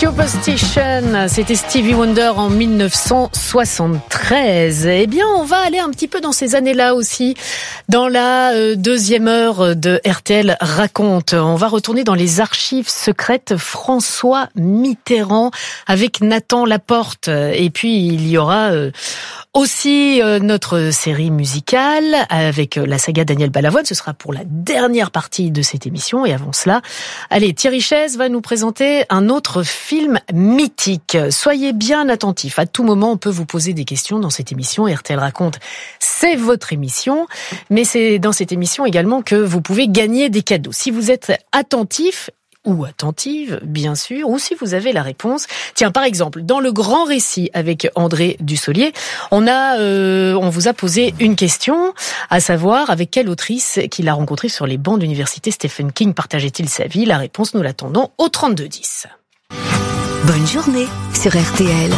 Superstition, c'était Stevie Wonder en 1973. Eh bien, on va aller un petit peu dans ces années-là aussi, dans la deuxième heure de RTL Raconte. On va retourner dans les archives secrètes François Mitterrand avec Nathan Laporte. Et puis, il y aura aussi notre série musicale avec la saga Daniel Balavoine. Ce sera pour la dernière partie de cette émission. Et avant cela, allez, Thierry Chaise va nous présenter un autre film mythique. Soyez bien attentifs. À tout moment, on peut vous poser des questions dans cette émission. RTL Raconte, c'est votre émission. Mais c'est dans cette émission également que vous pouvez gagner des cadeaux. Si vous êtes attentif ou attentive, bien sûr, ou si vous avez la réponse. Tiens, par exemple, dans le grand récit avec André Dussolier, on vous a posé une question, à savoir avec quelle autrice qu'il a rencontré sur les bancs d'université Stephen King partageait-il sa vie? La réponse, nous l'attendons au 3210. Bonne journée sur RTL.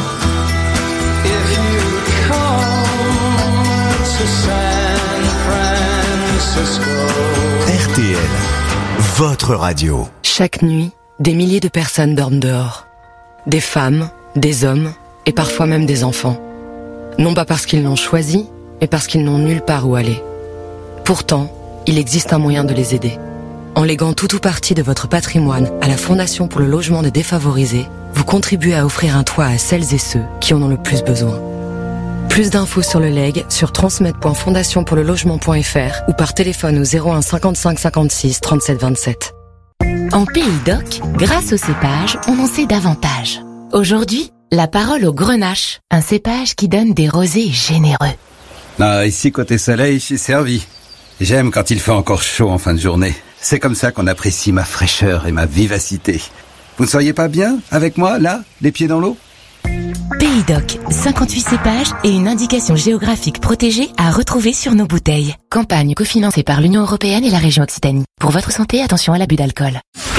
RTL, votre radio. Chaque nuit, des milliers de personnes dorment dehors. Des femmes, des hommes et parfois même des enfants. Non pas parce qu'ils l'ont choisi, mais parce qu'ils n'ont nulle part où aller. Pourtant, il existe un moyen de les aider. En léguant tout ou partie de votre patrimoine à la Fondation pour le logement des défavorisés, vous contribuez à offrir un toit à celles et ceux qui en ont le plus besoin. Plus d'infos sur le legs sur transmettre.fondationpourlelogement.fr ou par téléphone au 01 55 56 37 27. En Pays d'Oc, grâce au cépage, on en sait davantage. Aujourd'hui, la parole au grenache, un cépage qui donne des rosés généreux. Ah, ici, côté soleil, je suis servi. J'aime quand il fait encore chaud en fin de journée. C'est comme ça qu'on apprécie ma fraîcheur et ma vivacité. Vous ne seriez pas bien avec moi, là, les pieds dans l'eau ? Pays d'Oc, 58 cépages et une indication géographique protégée à retrouver sur nos bouteilles. Campagne cofinancée par l'Union européenne et la région Occitanie. Pour votre santé, attention à l'abus d'alcool.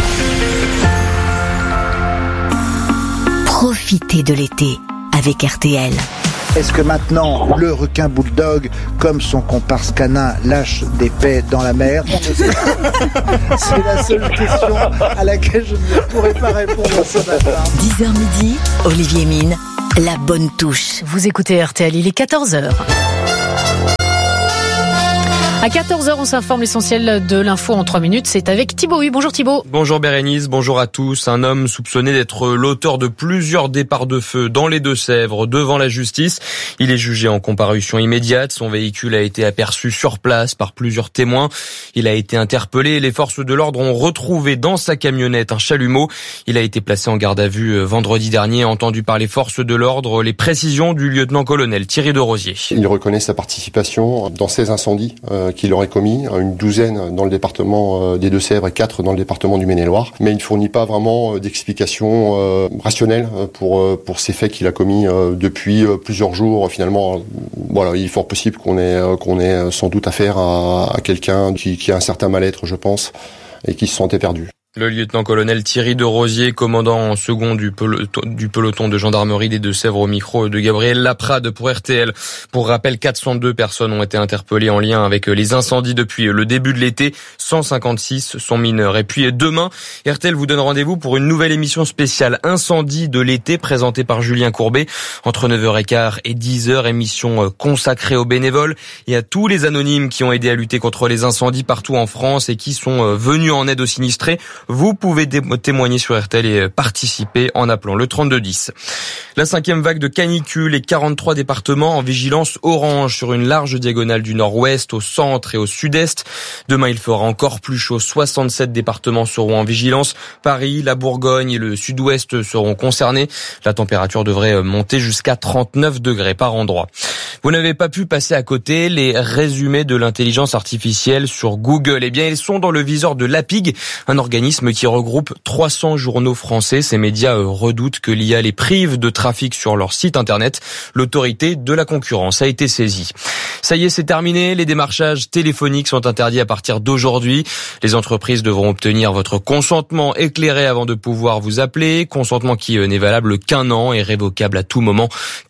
Profitez de l'été avec RTL. Est-ce que maintenant, le requin bulldog, comme son comparse canin, lâche des paix dans la mer? C'est la seule question à laquelle je ne pourrais pas répondre ce matin. 10h midi, Olivier Mine, la bonne touche. Vous écoutez RTL, il est 14h. À 14h, on s'informe l'essentiel de l'info en 3 minutes. C'est avec Thibaut. Oui, bonjour Thibaut. Bonjour Bérénice, bonjour à tous. Un homme soupçonné d'être l'auteur de plusieurs départs de feu dans les Deux-Sèvres devant la justice. Il est jugé en comparution immédiate. Son véhicule a été aperçu sur place par plusieurs témoins. Il a été interpellé. Les forces de l'ordre ont retrouvé dans sa camionnette un chalumeau. Il a été placé en garde à vue vendredi dernier. Entendu par les forces de l'ordre, les précisions du lieutenant-colonel Thierry de Rosier. Il reconnaît sa participation dans ces incendies qu'il aurait commis, une douzaine dans le département des Deux-Sèvres et 4 dans le département du Maine-et-Loire. Mais il ne fournit pas vraiment d'explications rationnelles pour ces faits qu'il a commis depuis plusieurs jours. Finalement, voilà, il est fort possible qu'on ait sans doute affaire à quelqu'un qui a un certain mal-être, je pense, et qui se sentait perdu. Le lieutenant-colonel Thierry de Rosier, commandant en second du peloton de gendarmerie des Deux-Sèvres au micro de Gabriel Laprade pour RTL. Pour rappel, 402 personnes ont été interpellées en lien avec les incendies depuis le début de l'été. 156 sont mineurs. Et puis demain, RTL vous donne rendez-vous pour une nouvelle émission spéciale Incendie de l'été présentée par Julien Courbet entre 9h15 et 10h. Émission consacrée aux bénévoles et à tous les anonymes qui ont aidé à lutter contre les incendies partout en France et qui sont venus en aide aux sinistrés. Vous pouvez témoigner sur RTL et participer en appelant le 3210. La 5e vague de canicule et 43 départements en vigilance orange sur une large diagonale du nord-ouest, au centre et au sud-est. Demain, il fera encore plus chaud. 67 départements seront en vigilance. Paris, la Bourgogne et le sud-ouest seront concernés. La température devrait monter jusqu'à 39 degrés par endroit. Vous n'avez pas pu passer à côté les résumés de l'intelligence artificielle sur Google. Eh bien, ils sont dans le viseur de l'APIG, un organisme qui regroupe 300 journaux français. Ces médias redoutent que l'IA les prive de trafic sur leur site internet. L'autorité de la concurrence a été saisie. Ça y est, c'est terminé. Les démarchages téléphoniques sont interdits à partir d'aujourd'hui. Les entreprises devront obtenir votre consentement éclairé avant de pouvoir vous appeler. Consentement qui n'est valable qu'1 an et révocable à tout moment.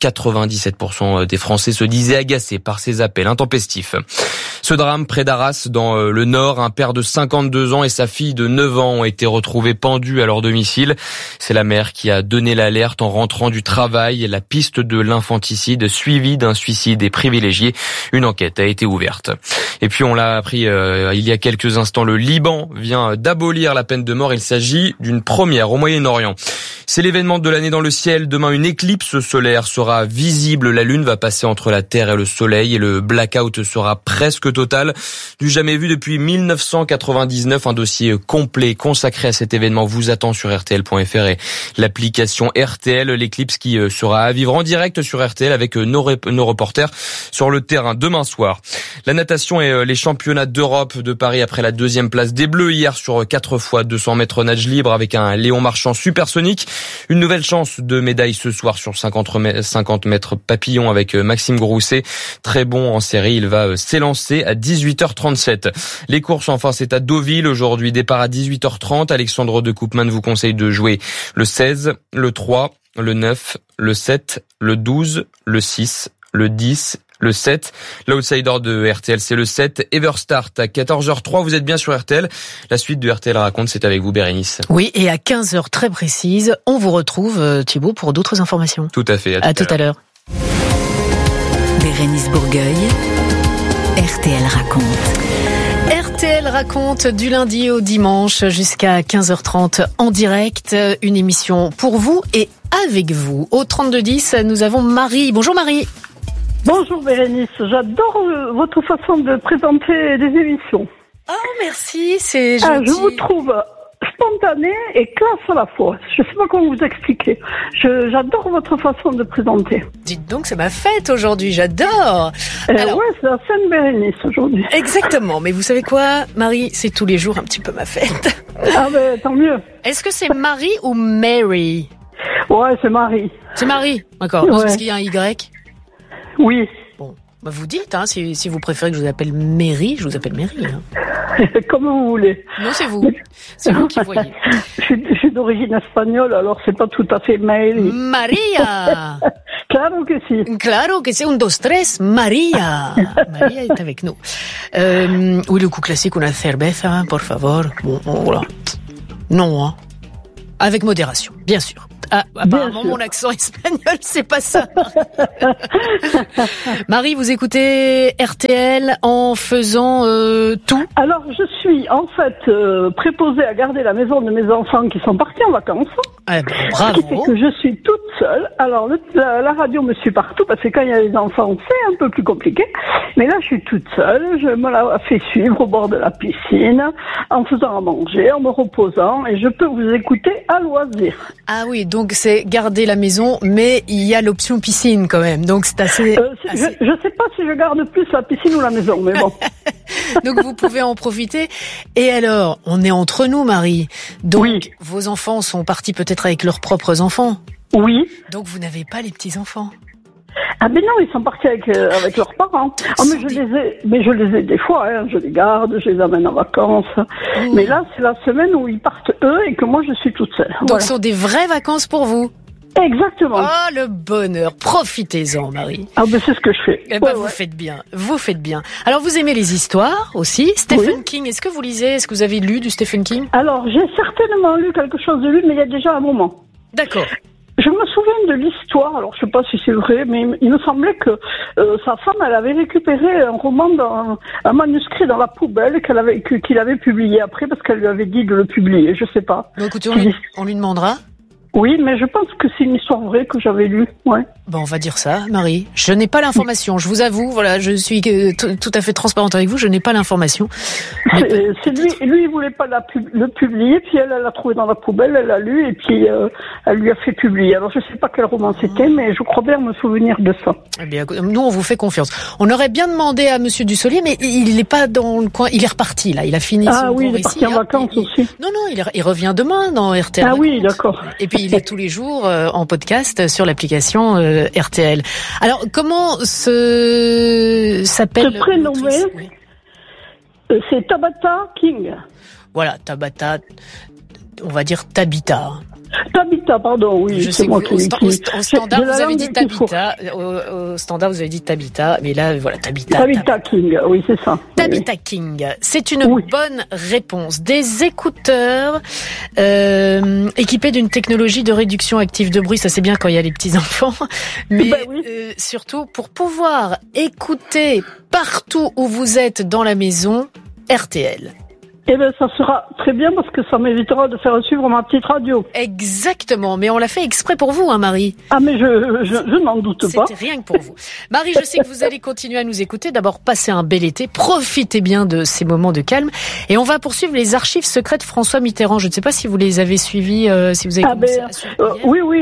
97% des Français se disaient agacés par ces appels intempestifs. Ce drame près d'Arras, dans le Nord, un père de 52 ans et sa fille de 9 ans ont été retrouvés pendus à leur domicile. C'est la mère qui a donné l'alerte en rentrant du travail. La piste de l'infanticide suivie d'un suicide est privilégiée. Une enquête a été ouverte. Et puis on l'a appris il y a quelques instants, le Liban vient d'abolir la peine de mort. Il s'agit d'une première au Moyen-Orient. C'est l'événement de l'année dans le ciel. Demain, une éclipse solaire sera visible. La lune va passer entre la Terre et le Soleil et le blackout sera presque total. Du jamais vu depuis 1999. Un dossier complet consacré à cet événement vous attend sur RTL.fr et l'application RTL. L'éclipse qui sera à vivre en direct sur RTL avec nos reporters sur le terrain demain soir. La natation et les championnats d'Europe de Paris après la 2e place des Bleus hier sur 4 x 200 mètres nage libre avec un Léon Marchand supersonique. Une nouvelle chance de médaille ce soir sur 50 mètres papillon avec Maxime Grousset. Très bon en série, il va s'élancer à 18h37. Les courses, enfin, c'est à Deauville aujourd'hui. Départ à 18h30. Alexandre de Koopman vous conseille de jouer le 16, le 3, le 9, le 7, le 12, le 6, le 10, le 7. L'outsider de RTL, c'est le 7. Everstart à 14h03. Vous êtes bien sur RTL. La suite de RTL raconte, c'est avec vous, Bérénice. Oui, et à 15h très précise, on vous retrouve, Thibaut, pour d'autres informations. Tout à fait. À tout à l'heure. Bérénice Bourgueil, RTL raconte. RTL raconte du lundi au dimanche jusqu'à 15h30 en direct. Une émission pour vous et avec vous. Au 3210, nous avons Marie. Bonjour Marie. Bonjour Bérénice, j'adore votre façon de présenter des émissions. Oh merci, c'est gentil. Je vous trouve spontané et classe à la fois. Je ne sais pas comment vous expliquer. J'adore votre façon de présenter. Dites donc, c'est ma fête aujourd'hui, j'adore. Alors, ouais, c'est la Sainte Bérénice aujourd'hui. Exactement, mais vous savez quoi, Marie, c'est tous les jours un petit peu ma fête. Ah ben, tant mieux. Est-ce que c'est Marie ou Mary? Ouais, c'est Marie. C'est Marie, d'accord. Ouais. Parce qu'il y a un Y? Oui. Bon, bah vous dites, hein, si vous préférez que je vous appelle Mary, je vous appelle Mary. Hein. Comme vous voulez. Non, c'est vous. C'est vous qui voyez. Je suis d'origine espagnole, alors c'est pas tout à fait Mary. Maria. Claro que si. Claro que c'est 1, 2, 3, Maria. Maria est avec nous. Oui, le coup classique, una cerveza, por favor. Bon, voilà. Non, hein. Avec modération, bien sûr. Ah, apparemment, mon accent espagnol, c'est pas ça. Marie, vous écoutez RTL en faisant tout? Alors, je suis en fait préposée à garder la maison de mes enfants qui sont partis en vacances. Eh ben, bravo. Ce qui fait que je suis toute seule. Alors, la radio me suit partout parce que quand il y a les enfants, c'est un peu plus compliqué. Mais là, je suis toute seule. Je me la fais suivre au bord de la piscine, en faisant à manger, en me reposant, et je peux vous écouter à loisir. Ah oui, donc c'est garder la maison, mais il y a l'option piscine quand même. Donc c'est assez... Je sais pas si je garde plus la piscine ou la maison, mais bon. Donc vous pouvez en profiter. Et alors, on est entre nous, Marie. Donc oui. Vos enfants sont partis peut-être avec leurs propres enfants. Oui. Donc vous n'avez pas les petits-enfants. Ah ben non, ils sont partis avec leurs parents. Oh, mais je les ai des fois, hein, je les garde, je les amène en vacances. Mmh. Mais là, c'est la semaine où ils partent eux et que moi je suis toute seule. Donc ce sont des vraies vacances pour vous. Exactement. Oh, le bonheur. Profitez-en, Marie. Ah ben c'est ce que je fais. Eh ben, vous faites bien. Vous faites bien. Alors, vous aimez les histoires aussi. Stephen King, est-ce que vous lisez? Est-ce que vous avez lu du Stephen King? Alors, j'ai certainement lu quelque chose de lui, mais il y a déjà un moment. D'accord. Je me souviens de l'histoire, alors je sais pas si c'est vrai, mais il me semblait que sa femme, elle avait récupéré un roman, un manuscrit dans la poubelle qu'il avait publié après parce qu'elle lui avait dit de le publier, je sais pas. Bon, écoutez, on lui demandera. Oui, mais je pense que c'est une histoire vraie que j'avais lue, ouais. Bon, on va dire ça, Marie. Je n'ai pas l'information. Je vous avoue, voilà, je suis tout à fait transparente avec vous. Je n'ai pas l'information. C'est lui, il voulait pas le publier, puis elle l'a trouvé dans la poubelle, elle l'a lu, et puis elle lui a fait publier. Alors je sais pas quel roman c'était, mais je crois bien me souvenir de ça. Eh bien, nous, on vous fait confiance. On aurait bien demandé à Monsieur Dussolier, mais il n'est pas dans le coin. Il est reparti, là. Il a fini son oui, il est parti en vacances aussi. Non, il revient demain dans RTL. Ah oui, d'accord. Et puis, il est tous les jours en podcast sur l'application RTL. Alors, comment s'appelle... Ce prénommé, c'est Tabata King. Voilà, Tabata, on va dire Tabita. Tabita, pardon, oui. Je sais moi qu'au standard, vous avez dit Tabita. Au standard, vous avez dit Tabita. Mais là, voilà, Tabita. Tabita King, oui, c'est ça. Tabita oui. King. C'est une bonne réponse. Des écouteurs équipés d'une technologie de réduction active de bruit. Ça, c'est bien quand il y a les petits-enfants. Mais surtout, pour pouvoir écouter partout où vous êtes dans la maison, RTL. Eh bien, ça sera très bien parce que ça m'évitera de faire suivre ma petite radio. Exactement, mais on l'a fait exprès pour vous, hein, Marie. Ah, mais je n'en doute pas. C'était rien que pour vous. Marie, je sais que vous allez continuer à nous écouter. D'abord, passez un bel été. Profitez bien de ces moments de calme. Et on va poursuivre les archives secrètes François Mitterrand. Je ne sais pas si vous les avez suivies, si vous avez commencé à suivre.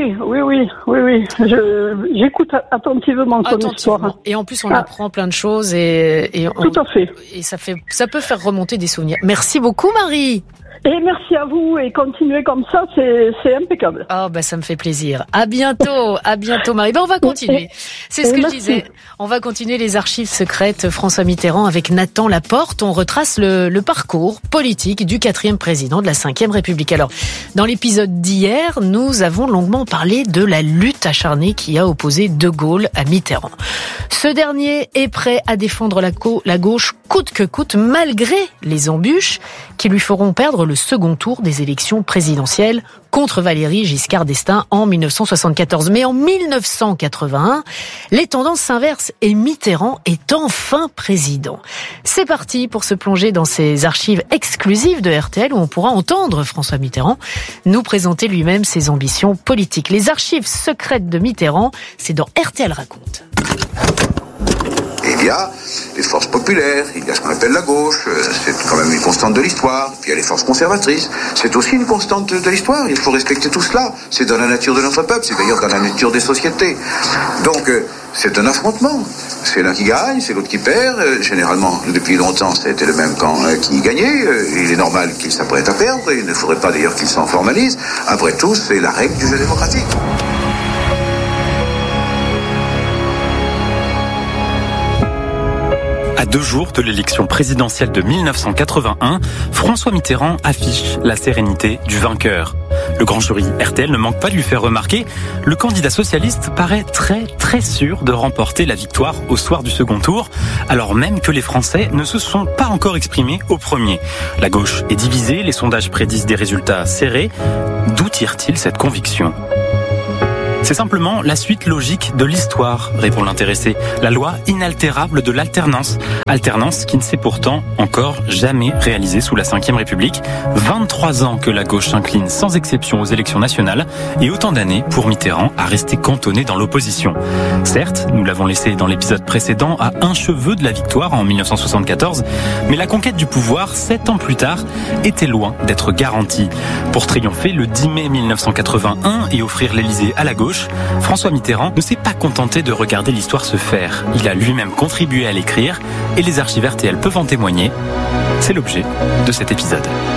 Oui. J'écoute attentivement son histoire. Et en plus, on apprend plein de choses tout à fait. Et ça peut faire remonter des souvenirs. Merci beaucoup, Marie. Et merci à vous et continuez comme ça, c'est impeccable. Oh, ça me fait plaisir. À bientôt, Marie. On va continuer. C'est ce que je disais. On va continuer les archives secrètes François Mitterrand avec Nathan Laporte. On retrace le parcours politique du 4e président de la 5e République. Alors, dans l'épisode d'hier, nous avons longuement parlé de la lutte acharnée qui a opposé De Gaulle à Mitterrand. Ce dernier est prêt à défendre la gauche coûte que coûte, malgré les embûches qui lui feront perdre le second tour des élections présidentielles contre Valéry Giscard d'Estaing en 1974. Mais en 1981, les tendances s'inversent et Mitterrand est enfin président. C'est parti pour se plonger dans ces archives exclusives de RTL où on pourra entendre François Mitterrand nous présenter lui-même ses ambitions politiques. Les archives secrètes de Mitterrand, c'est dans RTL Raconte. Il y a les forces populaires, il y a ce qu'on appelle la gauche, c'est quand même une constante de l'histoire, puis il y a les forces conservatrices, c'est aussi une constante de l'histoire, il faut respecter tout cela, c'est dans la nature de notre peuple, c'est d'ailleurs dans la nature des sociétés. Donc c'est un affrontement, c'est l'un qui gagne, c'est l'autre qui perd, généralement depuis longtemps c'était le même camp qui gagnait, il est normal qu'il s'apprête à perdre, il ne faudrait pas d'ailleurs qu'il s'en formalise, après tout c'est la règle du jeu démocratique. À 2 jours de l'élection présidentielle de 1981, François Mitterrand affiche la sérénité du vainqueur. Le grand jury RTL ne manque pas de lui faire remarquer, le candidat socialiste paraît très sûr de remporter la victoire au soir du second tour, alors même que les Français ne se sont pas encore exprimés au premier. La gauche est divisée, les sondages prédisent des résultats serrés. D'où tire-t-il cette conviction ? C'est simplement la suite logique de l'histoire, répond l'intéressé. La loi inaltérable de l'alternance. Alternance qui ne s'est pourtant encore jamais réalisée sous la 5e République. 23 ans que la gauche s'incline sans exception aux élections nationales et autant d'années pour Mitterrand à rester cantonné dans l'opposition. Certes, nous l'avons laissé dans l'épisode précédent à un cheveu de la victoire en 1974, mais la conquête du pouvoir, 7 ans plus tard, était loin d'être garantie. Pour triompher le 10 mai 1981 et offrir l'Élysée à la gauche, François Mitterrand ne s'est pas contenté de regarder l'histoire se faire. Il a lui-même contribué à l'écrire et les archives RTL peuvent en témoigner. C'est l'objet de cet épisode.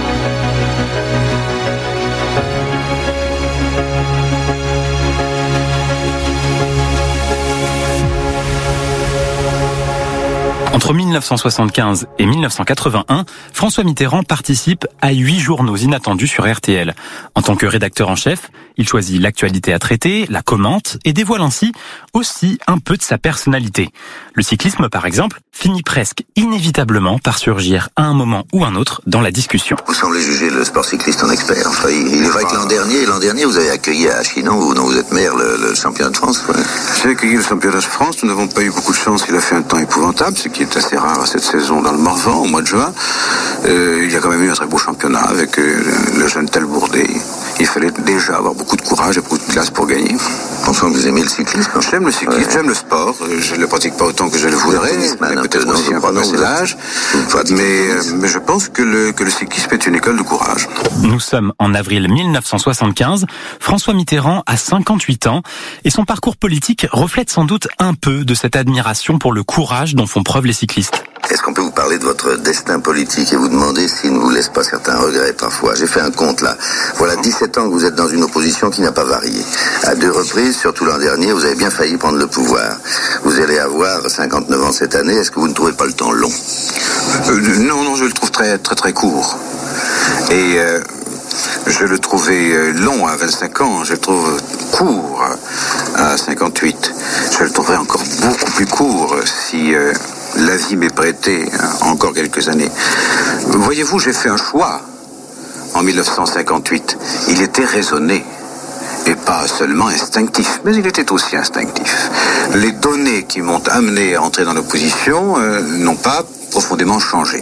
Entre 1975 et 1981, François Mitterrand participe à 8 journaux inattendus sur RTL. En tant que rédacteur en chef, il choisit l'actualité à traiter, la commente et dévoile ainsi aussi un peu de sa personnalité. Le cyclisme, par exemple, finit presque inévitablement par surgir à un moment ou un autre dans la discussion. Vous semblez juger le sport cycliste en expert. Enfin, il est vrai que l'an dernier, vous avez accueilli à Chinon, dont vous êtes maire, le championnat de France. Ouais. J'ai accueilli le championnat de France, nous n'avons pas eu beaucoup de chance, il a fait un temps épouvantable, ce qui est assez rare à cette saison dans le Morvan, au mois de juin. Il y a quand même eu un très beau championnat avec le jeune Talbourdet. Il fallait déjà avoir beaucoup de courage et beaucoup de classe pour gagner. François, vous aimez le cyclisme? J'aime le cyclisme, j'aime le sport. Je ne le pratique pas autant que je le voudrais, peut-être aussi un peu passé l'âge. Mais je pense que le cyclisme est une école de courage. Nous sommes en avril 1975. François Mitterrand a 58 ans et son parcours politique reflète sans doute un peu de cette admiration pour le courage dont font preuve les cyclistes. Est-ce qu'on peut vous parler de votre destin politique et vous demander s'il ne vous laisse pas certains regrets parfois? J'ai fait un compte là. Voilà 17 ans que vous êtes dans une opposition qui n'a pas varié. À 2 reprises, surtout l'an dernier, vous avez bien failli prendre le pouvoir. Vous allez avoir 59 ans cette année. Est-ce que vous ne trouvez pas le temps long? Non, je le trouve très très très court. Et je le trouvais long à 25 ans. Je le trouve court à 58. Je le trouverais encore beaucoup plus court si la vie m'est prêtée encore quelques années. Voyez-vous, j'ai fait un choix en 1958. Il était raisonné et pas seulement instinctif, mais il était aussi instinctif. Les données qui m'ont amené à entrer dans l'opposition n'ont pas profondément changé.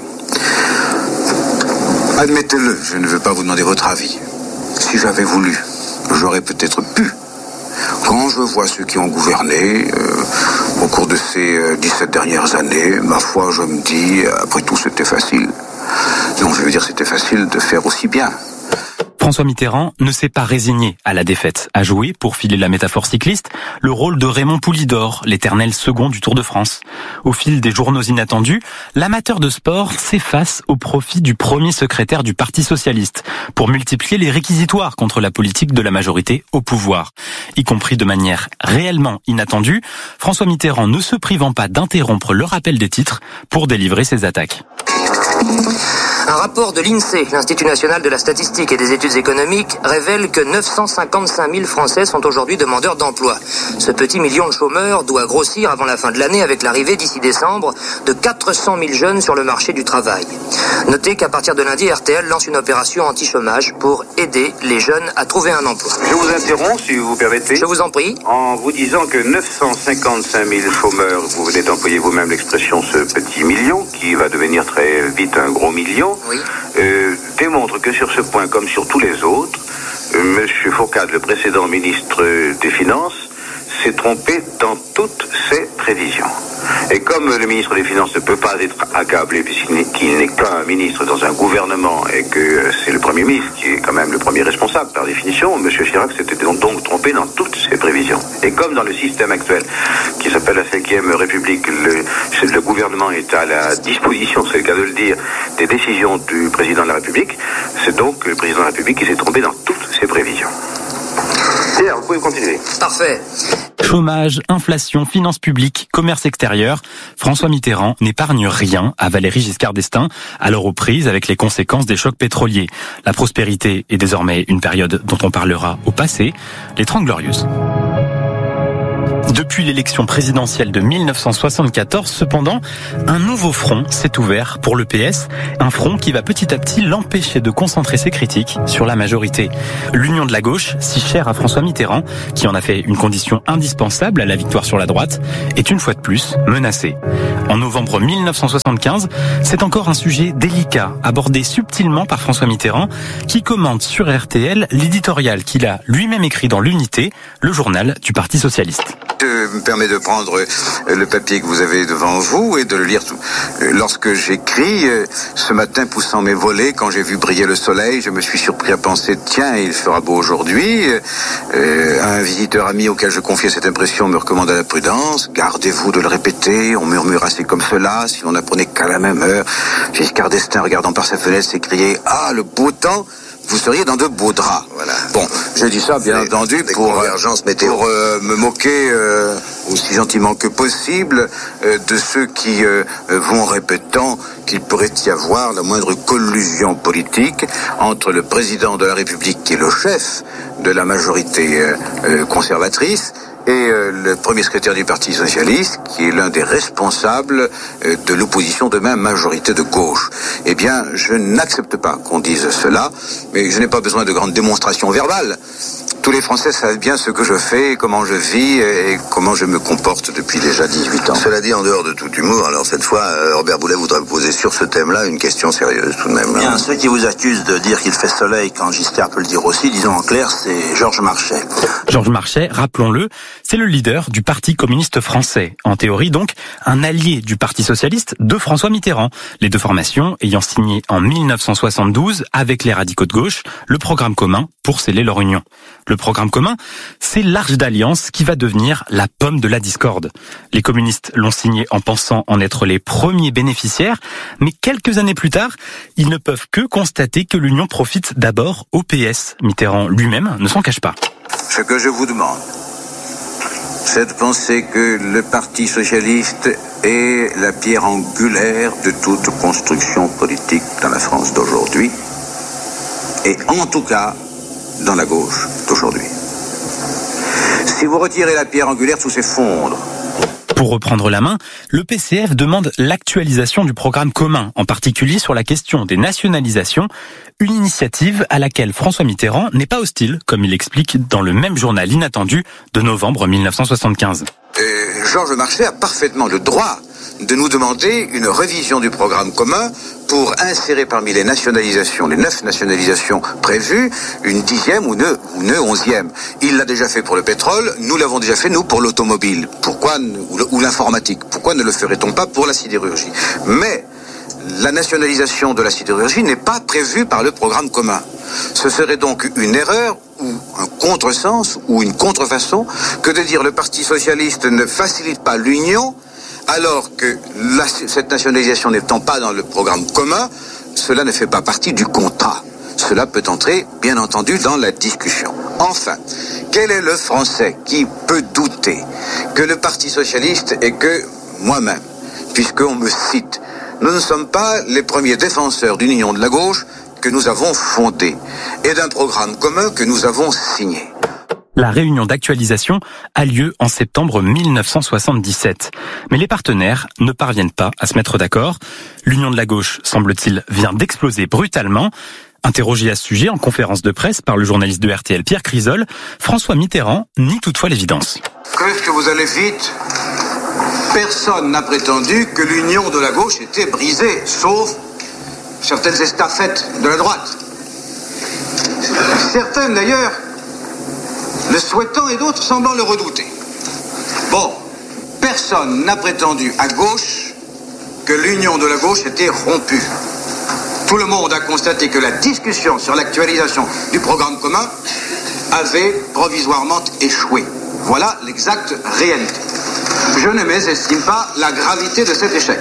Admettez-le, je ne veux pas vous demander votre avis. Si j'avais voulu, j'aurais peut-être pu. Quand je vois ceux qui ont gouverné au cours de ces 17 dernières années, ma foi, je me dis, après tout, c'était facile. Non, je veux dire, c'était facile de faire aussi bien. François Mitterrand ne s'est pas résigné à la défaite, a joué, pour filer la métaphore cycliste, le rôle de Raymond Poulidor, l'éternel second du Tour de France. Au fil des journaux inattendus, l'amateur de sport s'efface au profit du premier secrétaire du Parti socialiste, pour multiplier les réquisitoires contre la politique de la majorité au pouvoir. Y compris de manière réellement inattendue, François Mitterrand ne se privant pas d'interrompre le rappel des titres pour délivrer ses attaques. Un rapport de l'INSEE, l'Institut national de la statistique et des études économiques, révèle que 955 000 Français sont aujourd'hui demandeurs d'emploi. Ce petit million de chômeurs doit grossir avant la fin de l'année avec l'arrivée d'ici décembre de 400 000 jeunes sur le marché du travail. Notez qu'à partir de lundi, RTL lance une opération anti-chômage pour aider les jeunes à trouver un emploi. Je vous interromps, si vous permettez. Je vous en prie. En vous disant que 955 000 chômeurs, vous venez d'employer vous-même l'expression ce petit million, qui va devenir très vite un gros million, oui. Démontre que sur ce point, comme sur tous les autres, M. Fourcade, le précédent ministre des Finances, s'est trompé dans toutes ses prévisions. Et comme le ministre des Finances ne peut pas être accablé puisqu'il n'est qu'un ministre dans un gouvernement et que c'est le Premier ministre qui est quand même le premier responsable par définition, M. Chirac s'était donc trompé dans toutes ses prévisions. Et comme dans le système actuel qui s'appelle la 5e République, le gouvernement est à la disposition, c'est le cas de le dire, des décisions du président de la République, c'est donc le président de la République qui s'est trompé dans toutes ses prévisions. Pierre, vous pouvez continuer. Parfait. Chômage, inflation, finances publiques, commerce extérieur, François Mitterrand n'épargne rien à Valéry Giscard d'Estaing, alors aux prises avec les conséquences des chocs pétroliers. La prospérité est désormais une période dont on parlera au passé, les 30 Glorieuses. Depuis l'élection présidentielle de 1974, cependant, un nouveau front s'est ouvert pour le PS, un front qui va petit à petit l'empêcher de concentrer ses critiques sur la majorité. L'union de la gauche, si chère à François Mitterrand, qui en a fait une condition indispensable à la victoire sur la droite, est une fois de plus menacée. En novembre 1975, c'est encore un sujet délicat, abordé subtilement par François Mitterrand, qui commente sur RTL l'éditorial qu'il a lui-même écrit dans l'Unité, le journal du Parti socialiste. Je me permets de prendre le papier que vous avez devant vous et de le lire. Lorsque j'écris, ce matin poussant mes volets, quand j'ai vu briller le soleil, je me suis surpris à penser, tiens, il fera beau aujourd'hui. Un visiteur ami auquel je confiais cette impression me recommande la prudence. Gardez-vous de le répéter, on murmure assez comme cela, si l'on apprenait qu'à la même heure. Giscard d'Estaing, regardant par sa fenêtre, s'écriait, ah, le beau temps, vous seriez dans de beaux draps. Voilà. Bon, je dis ça bien entendu pour me moquer aussi gentiment que possible de ceux qui vont répétant qu'il pourrait y avoir la moindre collusion politique entre le président de la République, qui est le chef de la majorité conservatrice, et le premier secrétaire du Parti socialiste, qui est l'un des responsables de l'opposition de même majorité de gauche. Eh bien, je n'accepte pas qu'on dise cela, mais je n'ai pas besoin de grandes démonstrations verbales. Tous les Français savent bien ce que je fais, comment je vis et comment je me comporte depuis déjà 18 ans. Cela dit, en dehors de tout humour, alors cette fois, Robert Boulet voudrait vous poser sur ce thème-là une question sérieuse tout de même. Bien, ceux qui vous accusent de dire qu'il fait soleil quand Giscard peut le dire aussi, disons en clair, c'est Georges Marchais. Georges Marchais, rappelons-le, c'est le leader du Parti communiste français. En théorie donc, un allié du Parti socialiste de François Mitterrand. Les deux formations ayant signé en 1972, avec les radicaux de gauche, le programme commun pour sceller leur union. Le programme commun, c'est l'arche d'alliance qui va devenir la pomme de la discorde. Les communistes l'ont signé en pensant en être les premiers bénéficiaires, mais quelques années plus tard, ils ne peuvent que constater que l'union profite d'abord au PS. Mitterrand lui-même ne s'en cache pas. Ce que je vous demande, c'est de penser que le Parti socialiste est la pierre angulaire de toute construction politique dans la France d'aujourd'hui, et en tout cas dans la gauche d'aujourd'hui. Si vous retirez la pierre angulaire, tout s'effondre. Pour reprendre la main, le PCF demande l'actualisation du programme commun, en particulier sur la question des nationalisations, une initiative à laquelle François Mitterrand n'est pas hostile, comme il explique dans le même journal inattendu de novembre 1975. Georges Marchais a parfaitement le droit de nous demander une révision du programme commun pour insérer parmi les nationalisations, les 9 nationalisations prévues, une 10e ou une 11e. Il l'a déjà fait pour le pétrole, nous l'avons déjà fait, nous, pour l'automobile. Pourquoi, ou l'informatique. Pourquoi ne le ferait-on pas pour la sidérurgie? Mais la nationalisation de la sidérurgie n'est pas prévue par le programme commun. Ce serait donc une erreur ou un contresens ou une contrefaçon que de dire le Parti socialiste ne facilite pas l'union alors que cette nationalisation n'étant pas dans le programme commun, cela ne fait pas partie du contrat. Cela peut entrer, bien entendu, dans la discussion. Enfin, quel est le Français qui peut douter que le Parti socialiste et que moi-même, puisqu'on me cite, nous ne sommes pas les premiers défenseurs d'une union de la gauche que nous avons fondée et d'un programme commun que nous avons signé. La réunion d'actualisation a lieu en septembre 1977. Mais les partenaires ne parviennent pas à se mettre d'accord. L'union de la gauche, semble-t-il, vient d'exploser brutalement. Interrogé à ce sujet en conférence de presse par le journaliste de RTL Pierre Crisol, François Mitterrand nie toutefois l'évidence. Qu'est-ce que vous allez vite ? Personne n'a prétendu que l'union de la gauche était brisée, sauf certaines estafettes de la droite. Certaines d'ailleurs le souhaitant et d'autres semblant le redouter. Bon, personne n'a prétendu à gauche que l'union de la gauche était rompue. Tout le monde a constaté que la discussion sur l'actualisation du programme commun avait provisoirement échoué. Voilà l'exacte réalité. Je ne mésestime pas la gravité de cet échec.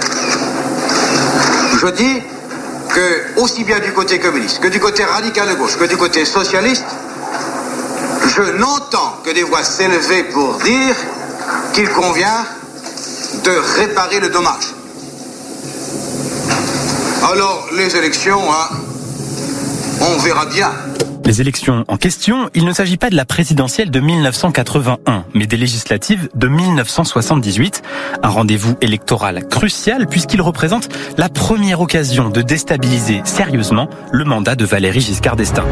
Je dis que, aussi bien du côté communiste, que du côté radical de gauche, que du côté socialiste, je n'entends que des voix s'élever pour dire qu'il convient de réparer le dommage. Alors, les élections, on verra bien. Les élections en question, il ne s'agit pas de la présidentielle de 1981, mais des législatives de 1978. Un rendez-vous électoral crucial puisqu'il représente la première occasion de déstabiliser sérieusement le mandat de Valéry Giscard d'Estaing.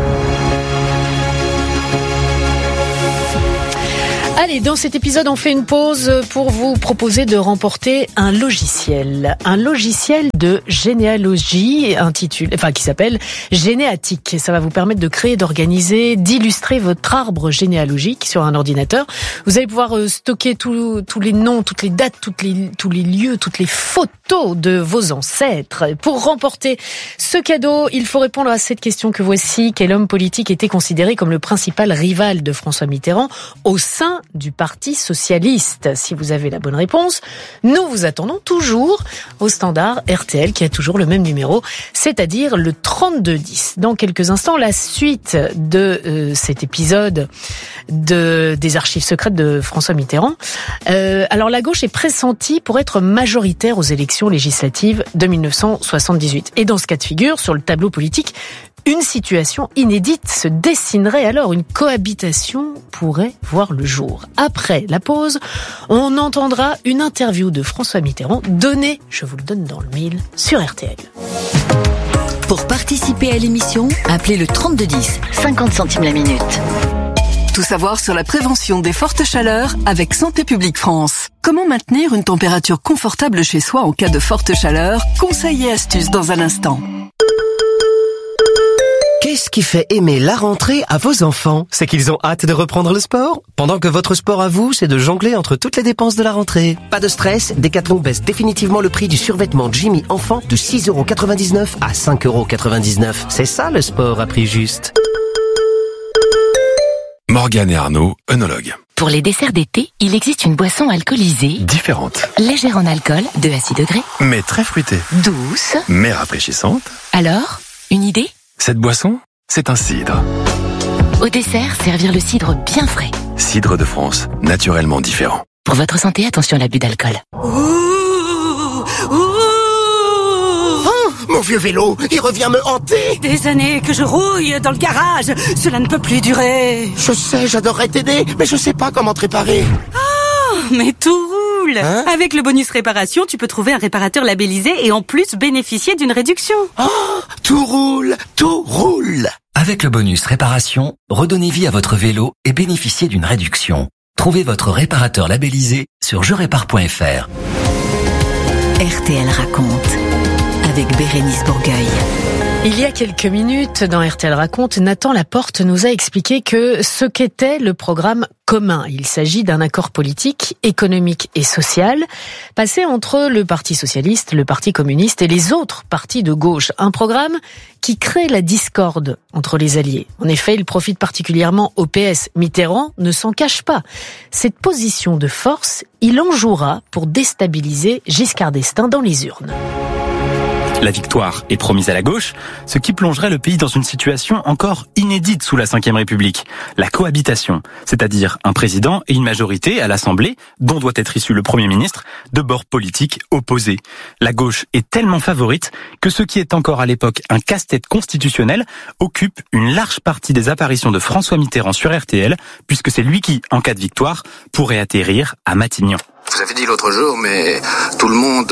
Allez, dans cet épisode, on fait une pause pour vous proposer de remporter un logiciel de généalogie qui s'appelle Généatique. Ça va vous permettre de créer, d'organiser, d'illustrer votre arbre généalogique sur un ordinateur. Vous allez pouvoir stocker tous les noms, toutes les dates, tous les lieux, toutes les photos de vos ancêtres. Pour remporter ce cadeau, il faut répondre à cette question que voici. Quel homme politique était considéré comme le principal rival de François Mitterrand au sein du Parti socialiste? Si vous avez la bonne réponse, nous vous attendons toujours au standard RTL qui a toujours le même numéro, c'est-à-dire le 3210. Dans quelques instants, la suite de cet épisode des archives secrètes de François Mitterrand. Alors la gauche est pressentie pour être majoritaire aux élections législatives de 1978. Et dans ce cas de figure, sur le tableau politique, une situation inédite se dessinerait alors, une cohabitation pourrait voir le jour. Après la pause, on entendra une interview de François Mitterrand donnée, je vous le donne dans le mille, sur RTL. Pour participer à l'émission, appelez le 3210, 50 centimes la minute. Tout savoir sur la prévention des fortes chaleurs avec Santé publique France. Comment maintenir une température confortable chez soi en cas de forte chaleur? Conseils et astuces dans un instant. Qu'est-ce qui fait aimer la rentrée à vos enfants? C'est qu'ils ont hâte de reprendre le sport? Pendant que votre sport à vous, c'est de jongler entre toutes les dépenses de la rentrée. Pas de stress, Decathlon baisse définitivement le prix du survêtement Jimmy enfant de 6,99€ à 5,99€. C'est ça le sport à prix juste. Morgane et Arnaud, œnologues. Pour les desserts d'été, il existe une boisson alcoolisée Différente. légère en alcool, de à 6 degrés, Mais très fruitée. douce. Mais rafraîchissante. Alors, une idée? Cette boisson, c'est un cidre. Au dessert, servir le cidre bien frais. Cidre de France, naturellement différent. Pour votre santé, attention à l'abus d'alcool. Mon vieux vélo, il revient me hanter. Des années que je rouille dans le garage, cela ne peut plus durer. Je sais, j'adorerais t'aider, mais je sais pas comment te réparer. Oh, mais tout roule. Avec le bonus réparation, tu peux trouver un réparateur labellisé et en plus bénéficier d'une réduction. Oh, tout roule, tout roule. Avec le bonus réparation, redonnez vie à votre vélo et bénéficiez d'une réduction. Trouvez votre réparateur labellisé sur jerépare.fr. RTL raconte avec Bérénice Bourgueil. Il y a quelques minutes, dans RTL Raconte, Nathan Laporte nous a expliqué que ce qu'était le programme commun. Il s'agit d'un accord politique, économique et social passé entre le Parti socialiste, le Parti communiste et les autres partis de gauche. Un programme qui crée la discorde entre les alliés. En effet, il profite particulièrement au PS. Mitterrand ne s'en cache pas. Cette position de force, il en jouera pour déstabiliser Giscard d'Estaing dans les urnes. La victoire est promise à la gauche, ce qui plongerait le pays dans une situation encore inédite sous la Ve République. La cohabitation, c'est-à-dire un président et une majorité à l'Assemblée, dont doit être issu le Premier ministre, de bords politiques opposés. La gauche est tellement favorite que ce qui est encore à l'époque un casse-tête constitutionnel occupe une large partie des apparitions de François Mitterrand sur RTL, puisque c'est lui qui, en cas de victoire, pourrait atterrir à Matignon. Vous avez dit l'autre jour, mais tout le monde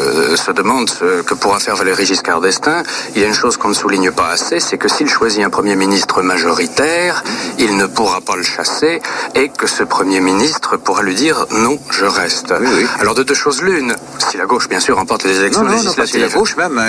se demande ce que pourra faire Valéry Giscard d'Estaing. Il y a une chose qu'on ne souligne pas assez, c'est que s'il choisit un Premier ministre majoritaire, il ne pourra pas le chasser et que ce Premier ministre pourra lui dire « non, je reste ». Oui. Alors de deux choses l'une, si la gauche bien sûr remporte les élections législatives. Non, la gauche, même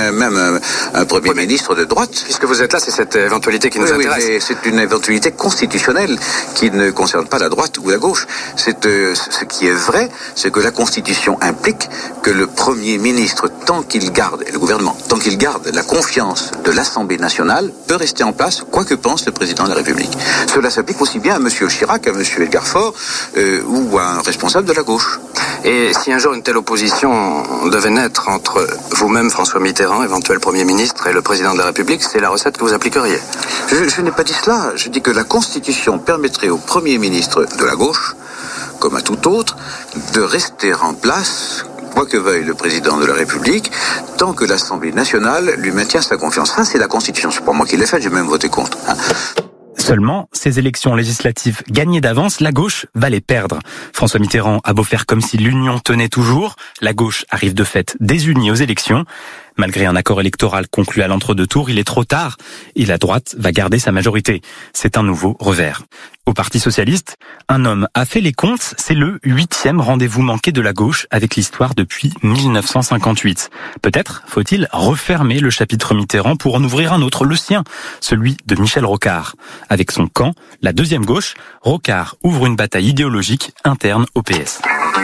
un Premier ministre de droite. Puisque vous êtes là, c'est cette éventualité qui nous intéresse. Oui, c'est une éventualité constitutionnelle qui ne concerne pas la droite ou la gauche. C'est ce qui est vrai. C'est que la Constitution implique que le Premier ministre, tant qu'il garde, et le gouvernement, tant qu'il garde la confiance de l'Assemblée nationale, peut rester en place, quoi que pense le président de la République. Cela s'applique aussi bien à M. Chirac, à M. Edgar Faure, ou à un responsable de la gauche. Et si un jour une telle opposition devait naître entre vous-même, François Mitterrand, éventuel Premier ministre, et le président de la République, c'est la recette que vous appliqueriez? Je n'ai pas dit cela. Je dis que la Constitution permettrait au Premier ministre de la gauche, comme à tout autre, de rester en place, quoi que veuille le président de la République, tant que l'Assemblée nationale lui maintient sa confiance. Ça, c'est la Constitution. C'est pas moi qui l'ai faite, j'ai même voté contre. Seulement, ces élections législatives gagnées d'avance, la gauche va les perdre. François Mitterrand a beau faire comme si l'union tenait toujours, la gauche arrive de fait désunie aux élections. Malgré un accord électoral conclu à l'entre-deux tours, il est trop tard et la droite va garder sa majorité. C'est un nouveau revers. Au Parti socialiste, un homme a fait les comptes, c'est le 8e rendez-vous manqué de la gauche avec l'histoire depuis 1958. Peut-être faut-il refermer le chapitre Mitterrand pour en ouvrir un autre, le sien, celui de Michel Rocard. Avec son camp, la deuxième gauche, Rocard ouvre une bataille idéologique interne au PS.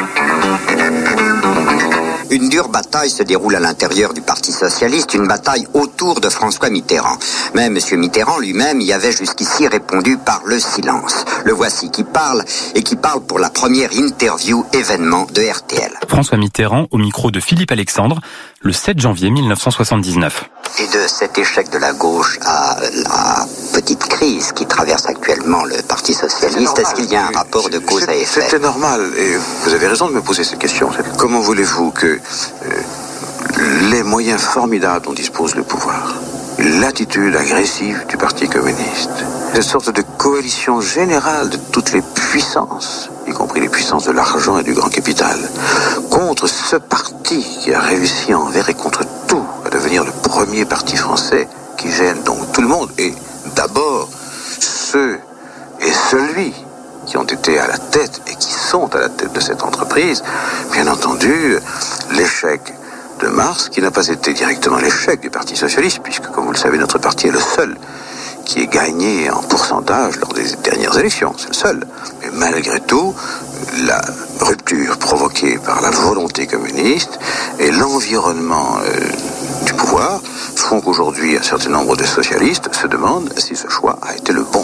Une dure bataille se déroule à l'intérieur du Parti socialiste, une bataille autour de François Mitterrand. Mais M. Mitterrand lui-même y avait jusqu'ici répondu par le silence. Le voici qui parle, et qui parle pour la première interview événement de RTL. François Mitterrand au micro de Philippe Alexandre, le 7 janvier 1979. Et de cet échec de la gauche à la petite crise qui traverse actuellement le Parti socialiste, est-ce qu'il y a un rapport de cause à effet? C'était normal, et vous avez raison de me poser cette question. Comment voulez-vous que les moyens formidables dont dispose le pouvoir, l'attitude agressive du Parti communiste, cette sorte de coalition générale de toutes les puissances, y compris les puissances de l'argent et du grand capital, contre ce parti qui a réussi envers et contre tout à devenir le premier parti français qui gêne donc tout le monde, et d'abord ceux et celui qui ont été à la tête et qui sont à la tête de cette entreprise, bien entendu, l'échec de mars, qui n'a pas été directement l'échec du Parti socialiste, puisque, comme vous le savez, notre parti est le seul qui ait gagné en pourcentage lors des dernières élections. C'est le seul. Mais malgré tout, la rupture provoquée par la volonté communiste et l'environnement du pouvoir font qu'aujourd'hui, un certain nombre de socialistes se demandent si ce choix a été le bon. Vous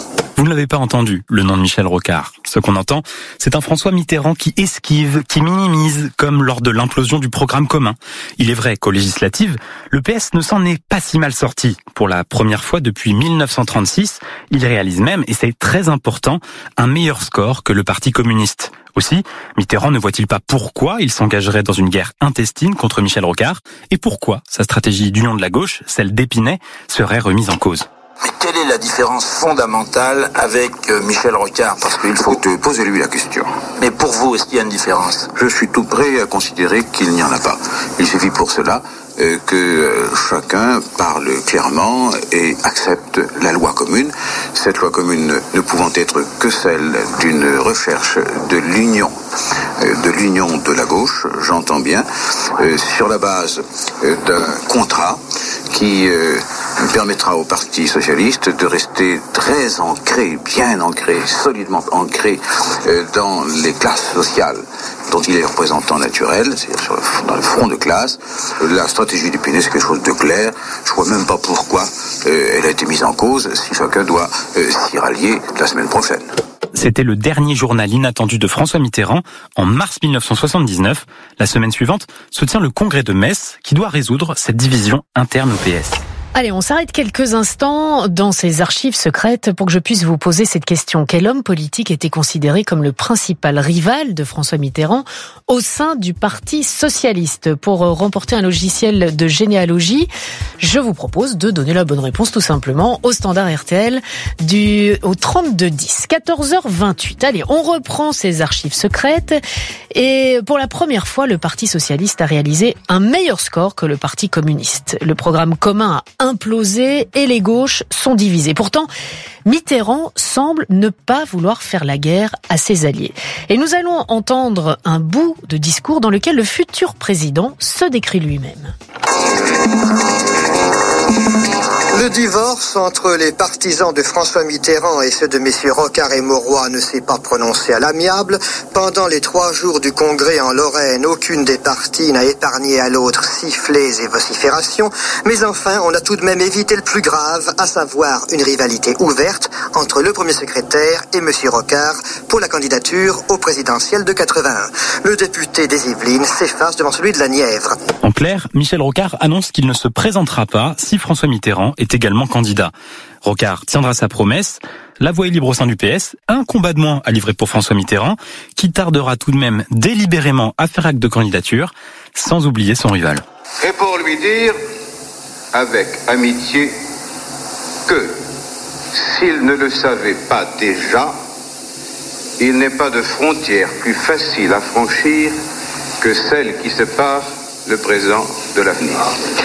Vous ne l'avez pas entendu, le nom de Michel Rocard. Ce qu'on entend, c'est un François Mitterrand qui esquive, qui minimise, comme lors de l'implosion du programme commun. Il est vrai qu'aux législatives, le PS ne s'en est pas si mal sorti. Pour la première fois depuis 1936, il réalise même, et c'est très important, un meilleur score que le Parti communiste. Aussi, Mitterrand ne voit-il pas pourquoi il s'engagerait dans une guerre intestine contre Michel Rocard et pourquoi sa stratégie d'union de la gauche, celle d'Épinay, serait remise en cause. Mais quelle est la différence fondamentale avec Michel Rocard? Parce qu'il faut te poser lui la question. Mais pour vous, est-ce qu'il y a une différence? Je suis tout prêt à considérer qu'il n'y en a pas. Il suffit pour cela que chacun parle clairement et accepte la loi commune. Cette loi commune ne pouvant être que celle d'une recherche de l'union de la gauche, j'entends bien, sur la base d'un contrat qui permettra au Parti socialiste de rester très ancré, bien ancré, solidement ancré dans les classes sociales dont il est représentant naturel, c'est-à-dire dans le front de classe. La stratégie d'Épinay, c'est quelque chose de clair. Je ne vois même pas pourquoi elle a été mise en cause si chacun doit s'y rallier la semaine prochaine. C'était le dernier journal inattendu de François Mitterrand en mars 1979. La semaine suivante se tient le congrès de Metz qui doit résoudre cette division interne au PS. Allez, on s'arrête quelques instants dans ces archives secrètes pour que je puisse vous poser cette question. Quel homme politique était considéré comme le principal rival de François Mitterrand au sein du Parti socialiste? Pour remporter un logiciel de généalogie, je vous propose de donner la bonne réponse tout simplement au standard RTL au 3210. 14h28. Allez, on reprend ces archives secrètes et pour la première fois, le Parti socialiste a réalisé un meilleur score que le Parti communiste. Le programme commun a implosé et les gauches sont divisées. Pourtant, Mitterrand semble ne pas vouloir faire la guerre à ses alliés. Et nous allons entendre un bout de discours dans lequel le futur président se décrit lui-même. Le divorce entre les partisans de François Mitterrand et ceux de messieurs Rocard et Mauroy ne s'est pas prononcé à l'amiable. Pendant les 3 jours du congrès en Lorraine, aucune des parties n'a épargné à l'autre sifflets et vociférations. Mais enfin, on a tout de même évité le plus grave, à savoir une rivalité ouverte entre le premier secrétaire et monsieur Rocard pour la candidature au présidentiel de 81. Le député des Yvelines s'efface devant celui de la Nièvre. En clair, Michel Rocard annonce qu'il ne se présentera pas si François Mitterrand est également candidat. Rocard tiendra sa promesse. La voie est libre au sein du PS. Un combat de moins à livrer pour François Mitterrand, qui tardera tout de même délibérément à faire acte de candidature, sans oublier son rival. Et pour lui dire, avec amitié, que s'il ne le savait pas déjà, il n'est pas de frontière plus facile à franchir que celle qui sépare le présent de l'avenir.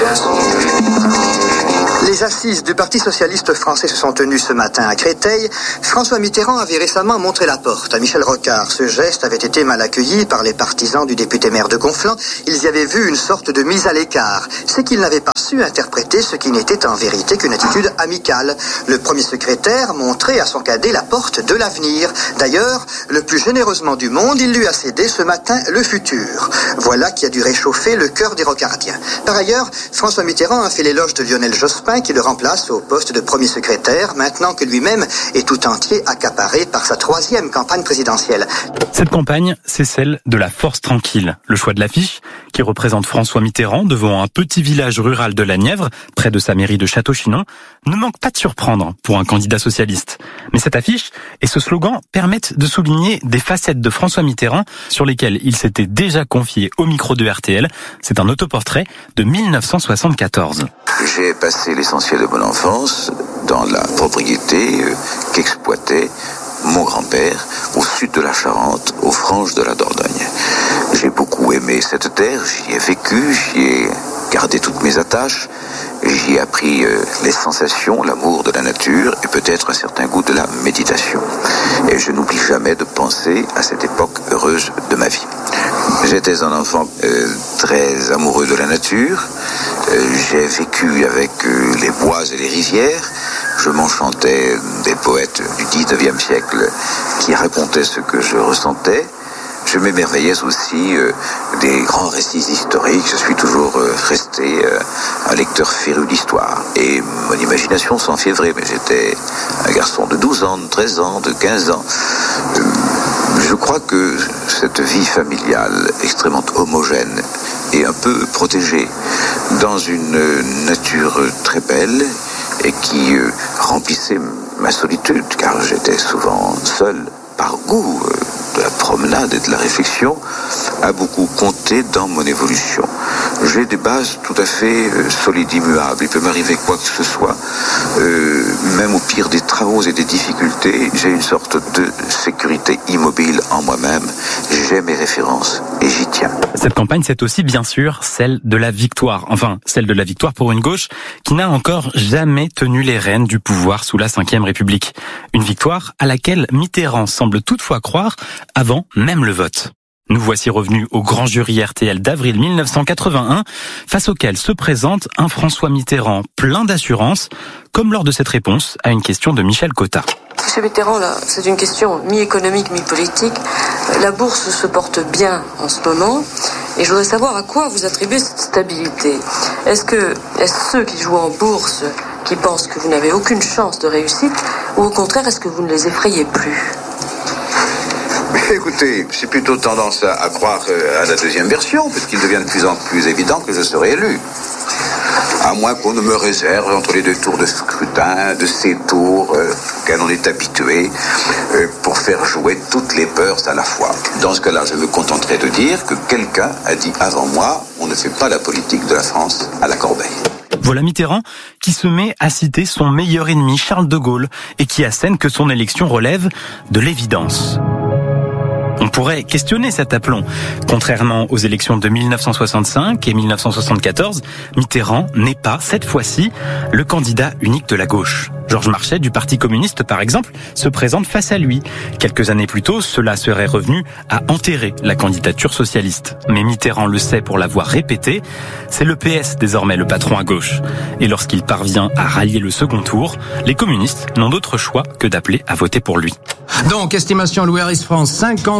Les assises du Parti socialiste français se sont tenues ce matin à Créteil. François Mitterrand avait récemment montré la porte à Michel Rocard. Ce geste avait été mal accueilli par les partisans du député maire de Conflans. Ils y avaient vu une sorte de mise à l'écart. C'est qu'ils n'avaient pas su interpréter ce qui n'était en vérité qu'une attitude amicale. Le premier secrétaire montrait à son cadet la porte de l'avenir. D'ailleurs, le plus généreusement du monde, il lui a cédé ce matin le futur. Voilà qui a dû réchauffer le cœur des Rocardiens. Par ailleurs, François Mitterrand a fait l'éloge de Lionel Jospin qui le remplace au poste de premier secrétaire, maintenant que lui-même est tout entier accaparé par sa 3e campagne présidentielle. Cette campagne, c'est celle de la force tranquille. Le choix de l'affiche, qui représente François Mitterrand devant un petit village rural de la Nièvre, près de sa mairie de Château-Chinon, ne manque pas de surprendre pour un candidat socialiste. Mais cette affiche et ce slogan permettent de souligner des facettes de François Mitterrand sur lesquelles il s'était déjà confié au micro de RTL. C'est un autoportrait de 1974. J'ai passé l'essentiel de mon enfance dans la propriété qu'exploitait mon grand-père au sud de la Charente, aux franges de la Dordogne. J'ai beaucoup aimé cette terre, j'y ai vécu, j'y ai gardé toutes mes attaches, j'y ai appris les sensations, l'amour de la nature et peut-être un certain goût de la méditation. Et je n'oublie jamais de penser à cette époque heureuse de ma vie. J'étais un enfant très amoureux de la nature. J'ai vécu avec les bois et les rivières. Je m'enchantais des poètes du 19e siècle qui racontaient ce que je ressentais. je m'émerveillais aussi des grands récits historiques. Je suis toujours resté un lecteur féru d'histoire. Et mon imagination s'enfiévrait, mais j'étais un garçon de 12 ans, de 13 ans, de 15 ans. Je crois que cette vie familiale extrêmement homogène et un peu protégée dans une nature très belle et qui remplissait ma solitude, car j'étais souvent seul par goût de la promenade et de la réflexion, a beaucoup compté dans mon évolution. J'ai des bases tout à fait solides, immuables. Il peut m'arriver quoi que ce soit. Même au pire des travaux et des difficultés, j'ai une sorte de sécurité immobile en moi-même. J'ai mes références et j'y tiens. Cette campagne, c'est aussi bien sûr celle de la victoire. Enfin, celle de la victoire pour une gauche qui n'a encore jamais tenu les rênes du pouvoir sous la Ve République. Une victoire à laquelle Mitterrand semble toutefois croire avant même le vote. Nous voici revenus au grand jury RTL d'avril 1981, face auquel se présente un François Mitterrand plein d'assurance, comme lors de cette réponse à une question de Michel Cotta. Monsieur Mitterrand, là, c'est une question mi-économique, mi-politique. La bourse se porte bien en ce moment, et je voudrais savoir à quoi vous attribuez cette stabilité. Est-ce ceux qui jouent en bourse qui pensent que vous n'avez aucune chance de réussite, ou au contraire, est-ce que vous ne les effrayez plus ? Écoutez, j'ai plutôt tendance à croire à la deuxième version, puisqu'il devient de plus en plus évident que je serai élu. À moins qu'on ne me réserve entre les deux tours de scrutin, de ces tours auxquels on est habitué, pour faire jouer toutes les peurs à la fois. Dans ce cas-là, je me contenterai de dire que quelqu'un a dit avant moi, on ne fait pas la politique de la France à la corbeille. Voilà Mitterrand qui se met à citer son meilleur ennemi, Charles de Gaulle, et qui assène que son élection relève de l'évidence. On pourrait questionner cet aplomb. Contrairement aux élections de 1965 et 1974, Mitterrand n'est pas, cette fois-ci, le candidat unique de la gauche. Georges Marchais, du Parti communiste, par exemple, se présente face à lui. Quelques années plus tôt, cela serait revenu à enterrer la candidature socialiste. Mais Mitterrand le sait pour l'avoir répété, c'est le PS désormais le patron à gauche. Et lorsqu'il parvient à rallier le second tour, les communistes n'ont d'autre choix que d'appeler à voter pour lui. Donc, estimation Louis Harris France,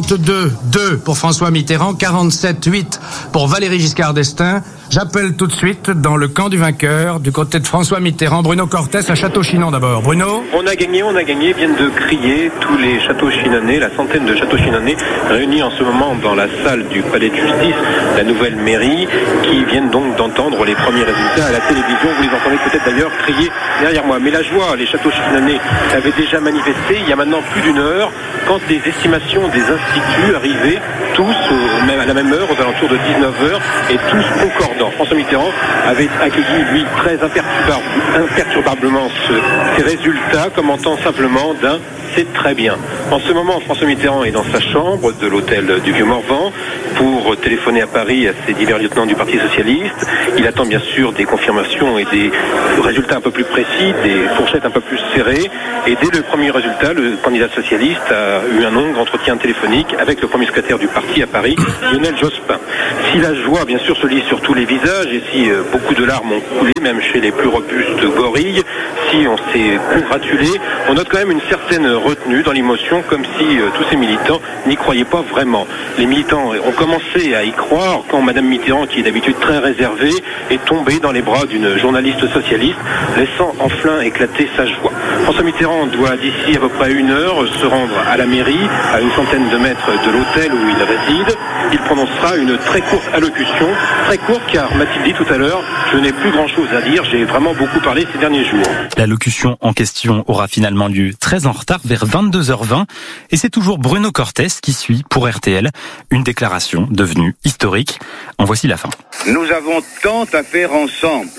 52,2 pour François Mitterrand, 47,8 pour Valéry Giscard d'Estaing. J'appelle tout de suite dans le camp du vainqueur, du côté de François Mitterrand, Bruno Cortès à Château-Chinon d'abord. Bruno ? On a gagné, viennent de crier tous les châteaux chinonnais, la centaine de châteaux chinonnais réunis en ce moment dans la salle du palais de justice, la nouvelle mairie, qui viennent donc d'entendre les premiers résultats à la télévision. Vous les entendez peut-être d'ailleurs crier derrière moi. Mais la joie, les châteaux chinonnais avaient déjà manifesté il y a maintenant plus d'une heure, quand les estimations des instituts arrivaient tous à la même heure, aux alentours de 19h, et tous concordants. François Mitterrand avait accueilli, lui, très imperturbablement ces résultats, commentant simplement d'un « c'est très bien ». En ce moment, François Mitterrand est dans sa chambre de l'hôtel du Vieux-Morvan pour téléphoner à Paris à ses divers lieutenants du Parti Socialiste. Il attend bien sûr des confirmations et des résultats un peu plus précis, des fourchettes un peu plus serrées. Et dès le premier résultat, le candidat socialiste a eu un long entretien téléphonique avec le premier secrétaire du parti à Paris, Lionel Jospin. Si la joie, bien sûr, se lit sur tous les visages et si beaucoup de larmes ont coulé, même chez les plus robustes gorilles, si on s'est congratulé, on note quand même une certaine retenue dans l'émotion, comme si tous ces militants n'y croyaient pas vraiment. Les militants ont commencé à y croire quand Madame Mitterrand, qui est d'habitude très réservée, est tombée dans les bras d'une journaliste socialiste, laissant enfin éclater sa joie. François Mitterrand doit d'ici à peu près 1 heure se rendre à la mairie, à une centaine de mètres de l'hôtel où il réside. Il prononcera une très courte allocution, très courte car, m'a-t-il dit tout à l'heure, je n'ai plus grand-chose à dire, j'ai vraiment beaucoup parlé ces derniers jours. L'allocution en question aura finalement lieu très en retard, vers 22h20, et c'est toujours Bruno Cortès qui suit pour RTL une déclaration devenue historique. En voici la fin. Nous avons tant à faire ensemble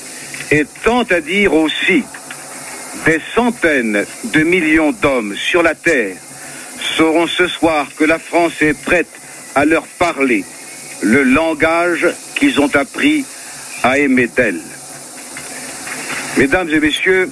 et tant à dire aussi. Des centaines de millions d'hommes sur la terre sauront ce soir que la France est prête à leur parler le langage qu'ils ont appris à aimer d'elle. Mesdames et messieurs,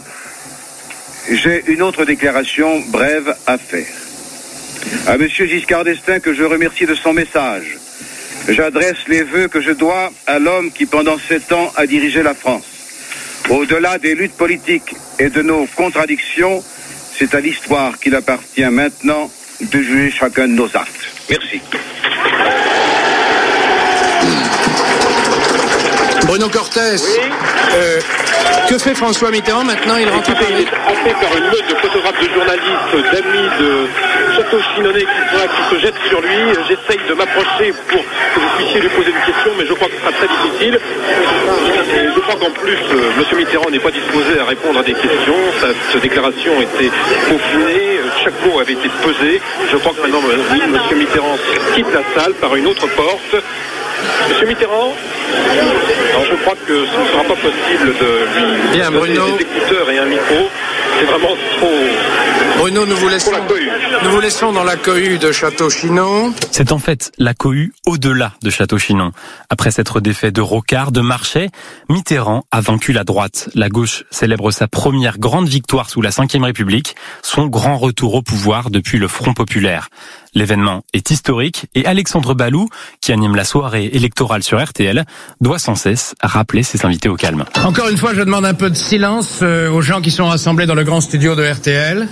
j'ai une autre déclaration brève à faire. À monsieur Giscard d'Estaing, que je remercie de son message, j'adresse les vœux que je dois à l'homme qui pendant 7 ans a dirigé la France. Au-delà des luttes politiques et de nos contradictions, c'est à l'histoire qu'il appartient maintenant de juger chacun de nos actes. Merci. Bruno Cortès, que fait François Mitterrand maintenant? Il rentre à Paris. Il est happé par une meute de photographes, de journalistes, d'amis de Château-Chinon qui se jettent sur lui. J'essaye de m'approcher pour que vous puissiez lui poser une question, mais je crois que ce sera très difficile. Et je crois qu'en plus, M. Mitterrand n'est pas disposé à répondre à des questions. Sa déclaration était peaufinée, chaque mot avait été pesé. Je crois que maintenant, oui, M. Mitterrand quitte la salle par une autre porte. Monsieur Mitterrand, alors je crois que ce ne sera pas possible de lui donner des écouteurs et un micro. C'est vraiment trop... Bruno, nous vous laissons dans la cohue de Château-Chinon. C'est en fait la cohue au-delà de Château-Chinon. Après s'être défait de Rocard, de Marchais, Mitterrand a vaincu la droite. La gauche célèbre sa première grande victoire sous la Ve République, son grand retour au pouvoir depuis le Front populaire. L'événement est historique et Alexandre Balou, qui anime la soirée électorale sur RTL, doit sans cesse rappeler ses invités au calme. Encore une fois, je demande un peu de silence aux gens qui sont rassemblés dans le grand studio de RTL.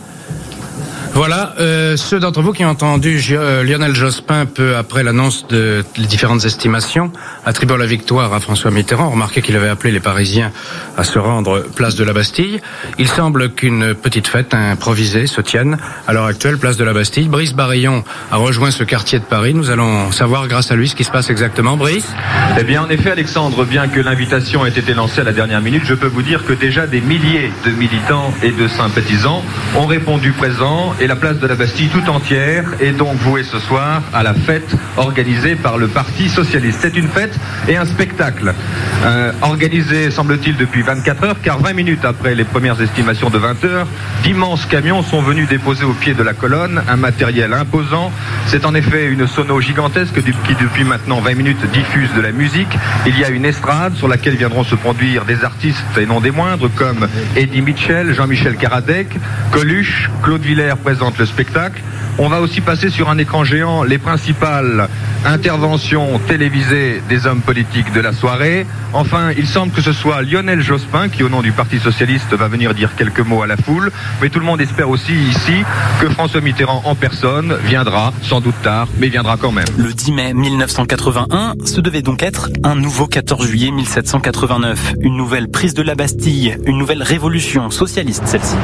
Voilà, ceux d'entre vous qui ont entendu Lionel Jospin peu après l'annonce de les différentes estimations attribuant la victoire à François Mitterrand, remarquez qu'il avait appelé les Parisiens à se rendre place de la Bastille. Il semble qu'une petite fête improvisée se tienne à l'heure actuelle place de la Bastille. Brice Barillon a rejoint ce quartier de Paris. Nous allons savoir grâce à lui ce qui se passe exactement. Brice ? Eh bien, en effet, Alexandre, bien que l'invitation ait été lancée à la dernière minute, je peux vous dire que déjà des milliers de militants et de sympathisants ont répondu présent. Et la place de la Bastille tout entière est donc vouée ce soir à la fête organisée par le Parti Socialiste. C'est une fête et un spectacle organisé, semble-t-il, depuis 24 heures, car 20 minutes après les premières estimations de 20 heures, d'immenses camions sont venus déposer au pied de la colonne un matériel imposant. C'est en effet une sono gigantesque qui depuis maintenant 20 minutes diffuse de la musique. Il y a une estrade sur laquelle viendront se produire des artistes et non des moindres comme Eddie Mitchell, Jean-Michel Karadec, Coluche, Claude Villers présente le spectacle. On va aussi passer sur un écran géant les principales interventions télévisées des hommes politiques de la soirée. Enfin, il semble que ce soit Lionel Jospin qui, au nom du Parti Socialiste, va venir dire quelques mots à la foule. Mais tout le monde espère aussi ici que François Mitterrand en personne viendra, sans doute tard, mais viendra quand même. Le 10 mai 1981, ce devait donc être un nouveau 14 juillet 1789. Une nouvelle prise de la Bastille, une nouvelle révolution socialiste celle-ci.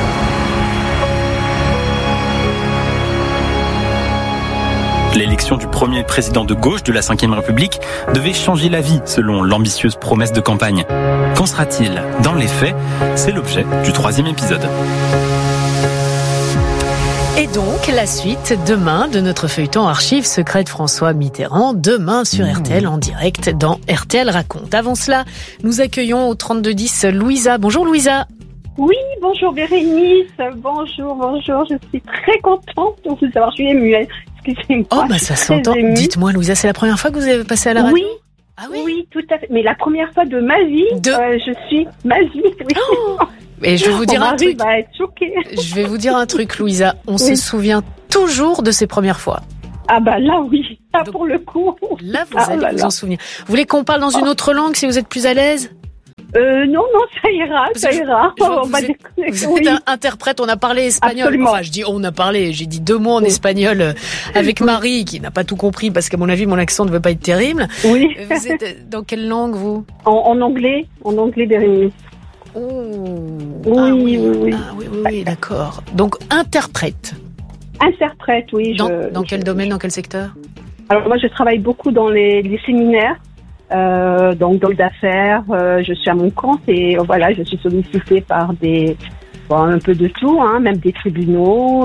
L'élection du premier président de gauche de la Ve République devait changer la vie, selon l'ambitieuse promesse de campagne. Qu'en sera-t-il dans les faits? C'est l'objet du 3e épisode. Et donc, la suite, demain, de notre feuilleton Archives secrètes François Mitterrand, demain sur RTL, en direct dans RTL Raconte. Avant cela, nous accueillons au 3210 Louisa. Bonjour Louisa. Oui, bonjour Bérénice, bonjour, je suis très contente de vous avoir, je suis émue, excusez-moi. Oh bah ça s'entend, dites-moi Louisa, c'est la première fois que vous avez passé à la radio? Oui, ah oui, tout à fait, mais la première fois de ma vie, je suis magique, oui. Oh, et je vais vous dire un truc, va être choquée. Je vais vous dire un truc Louisa, on se souvient toujours de ces premières fois. Ah bah là oui, là pour le coup. Là vous allez vous en souvenir. Vous voulez qu'on parle dans une autre langue si vous êtes plus à l'aise? Non, ça ira. Vous êtes interprète, on a parlé espagnol. Absolument. Enfin, j'ai dit 2 mots en espagnol avec Marie, qui n'a pas tout compris, parce qu'à mon avis, mon accent ne veut pas être terrible. Oui. Vous êtes dans quelle langue, vous? En anglais, Bérénice. Oui, d'accord. Donc, interprète. Interprète, oui. Dans quel domaine, dans quel secteur? Alors, moi, je travaille beaucoup dans les séminaires. Donc dans d'affaires, je suis à mon compte et voilà, je suis sollicitée par un peu de tout, hein, même des tribunaux,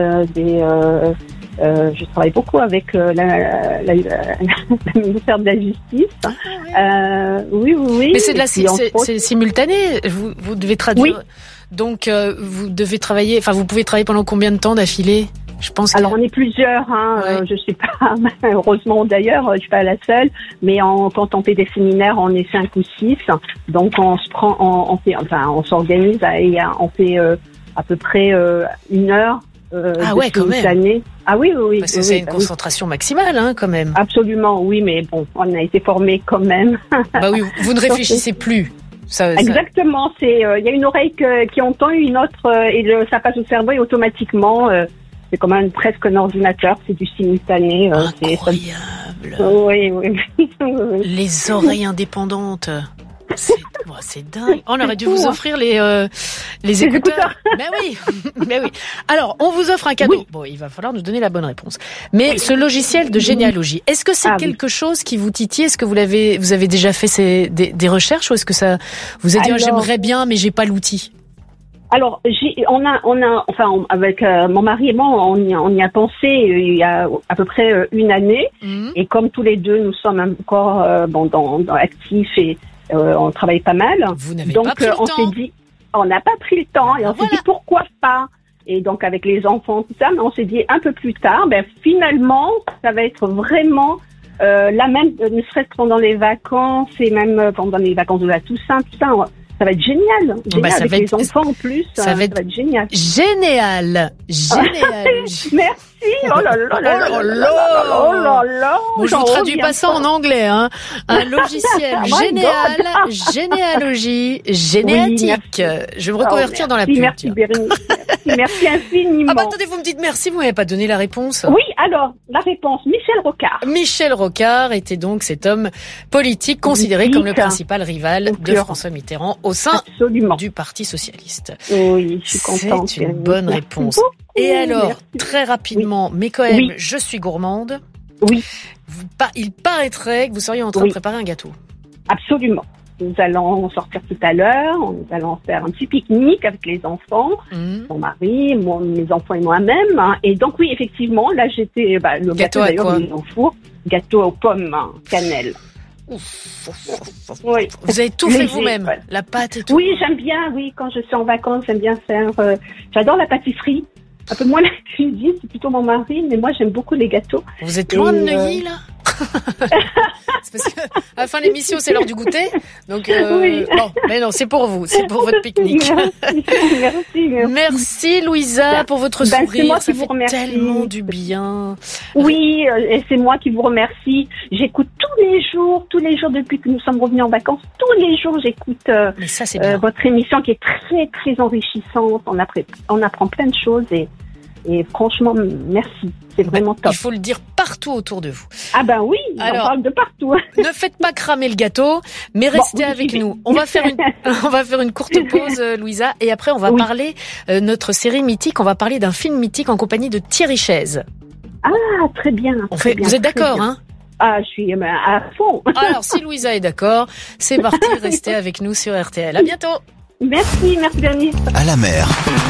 je travaille beaucoup avec le ministère de la Justice. Oui. Mais c'est simultané. Vous devez traduire. Oui. Donc vous devez travailler. Enfin, vous pouvez travailler pendant combien de temps d'affilée? Je pense. Alors on est plusieurs, je suis pas, heureusement d'ailleurs, je suis pas la seule, mais quand on fait des séminaires, on est 5 ou 6, donc on s'organise et on fait à peu près 1 heure. Quand même. Ah oui. Parce que c'est une concentration maximale, hein, quand même. Absolument, oui, mais bon, on a été formés quand même. Bah oui, vous ne réfléchissez plus. Exactement, il y a une oreille qui entend, une autre et ça passe au cerveau et automatiquement c'est comme presque un ordinateur, c'est du simultané. Incroyable. Oui. Les oreilles indépendantes. C'est dingue. On aurait dû vous offrir les écouteurs. Ben oui. Alors, on vous offre un cadeau. Oui. Bon, il va falloir nous donner la bonne réponse. Mais ce logiciel de généalogie, est-ce que c'est quelque chose qui vous titille? Est-ce que vous avez déjà fait des recherches, ou est-ce que ça vous a dit j'aimerais bien mais j'ai pas l'outil? Alors, avec mon mari et moi, on y a pensé il y a à peu près une année. Et comme tous les deux, nous sommes encore actifs et on travaille pas mal. Vous n'avez pas pris le temps. On s'est dit, on n'a pas pris le temps et on s'est dit pourquoi pas. Et donc avec les enfants, tout ça, mais on s'est dit un peu plus tard, finalement, ça va être vraiment la même, ne serait-ce que pendant les vacances et même pendant les vacances de la Toussaint, tout ça. Ça va être génial. Avec les enfants en plus, ça va être génial. Génial. Merci. Oh là là. Bon, je vous traduis pas ça en anglais, hein. Un logiciel généalogie généatique. Je vais me reconvertir dans la pub. Merci Bérénice. Merci infiniment. Attendez, vous me dites merci, vous m'avez pas donné la réponse. Oui, alors, la réponse, Michel Rocard. Michel Rocard était donc cet homme politique considéré comme le principal rival de François Mitterrand au sein du Parti socialiste. Oui, je suis contente. C'est une bonne réponse. Et alors, très rapidement, mais quand même, je suis gourmande. Oui. Il paraîtrait que vous seriez en train de préparer un gâteau. Absolument. Nous allons sortir tout à l'heure, nous allons faire un petit pique-nique avec les enfants, mon mari, mes enfants et moi-même. Et donc oui, effectivement, là j'étais, le gâteau d'ailleurs, il est en four, gâteau aux pommes, cannelle. Oui. Vous avez tout fait vous-même, la pâte et tout. Oui, j'aime bien, quand je suis en vacances, j'aime bien faire, j'adore la pâtisserie. Un peu moins la cuisine, c'est plutôt mon mari, mais moi j'aime beaucoup les gâteaux. Vous êtes loin de Neuilly là? C'est parce que à la fin de l'émission c'est l'heure du goûter, donc bon, mais non, c'est pour vous, c'est pour votre pique-nique. Merci Louisa pour votre sourire, ça fait tellement du bien. Oui, et c'est moi qui vous remercie. J'écoute tous les jours depuis que nous sommes revenus en vacances, tous les jours j'écoute votre émission qui est très très enrichissante. On apprend plein de choses et franchement, merci. C'est vraiment top. Il faut le dire partout autour de vous. Ah oui, on parle de partout. Ne faites pas cramer le gâteau, mais restez avec nous. On va faire une courte pause, Louisa, et après on va parler notre série mythique. On va parler d'un film mythique en compagnie de Thierry Chaise. Ah, très bien. Vous êtes d'accord, hein? Ah, je suis à fond. Alors, si Louisa est d'accord, c'est parti. Restez avec nous sur RTL. À bientôt. Merci Bernice. À la mer,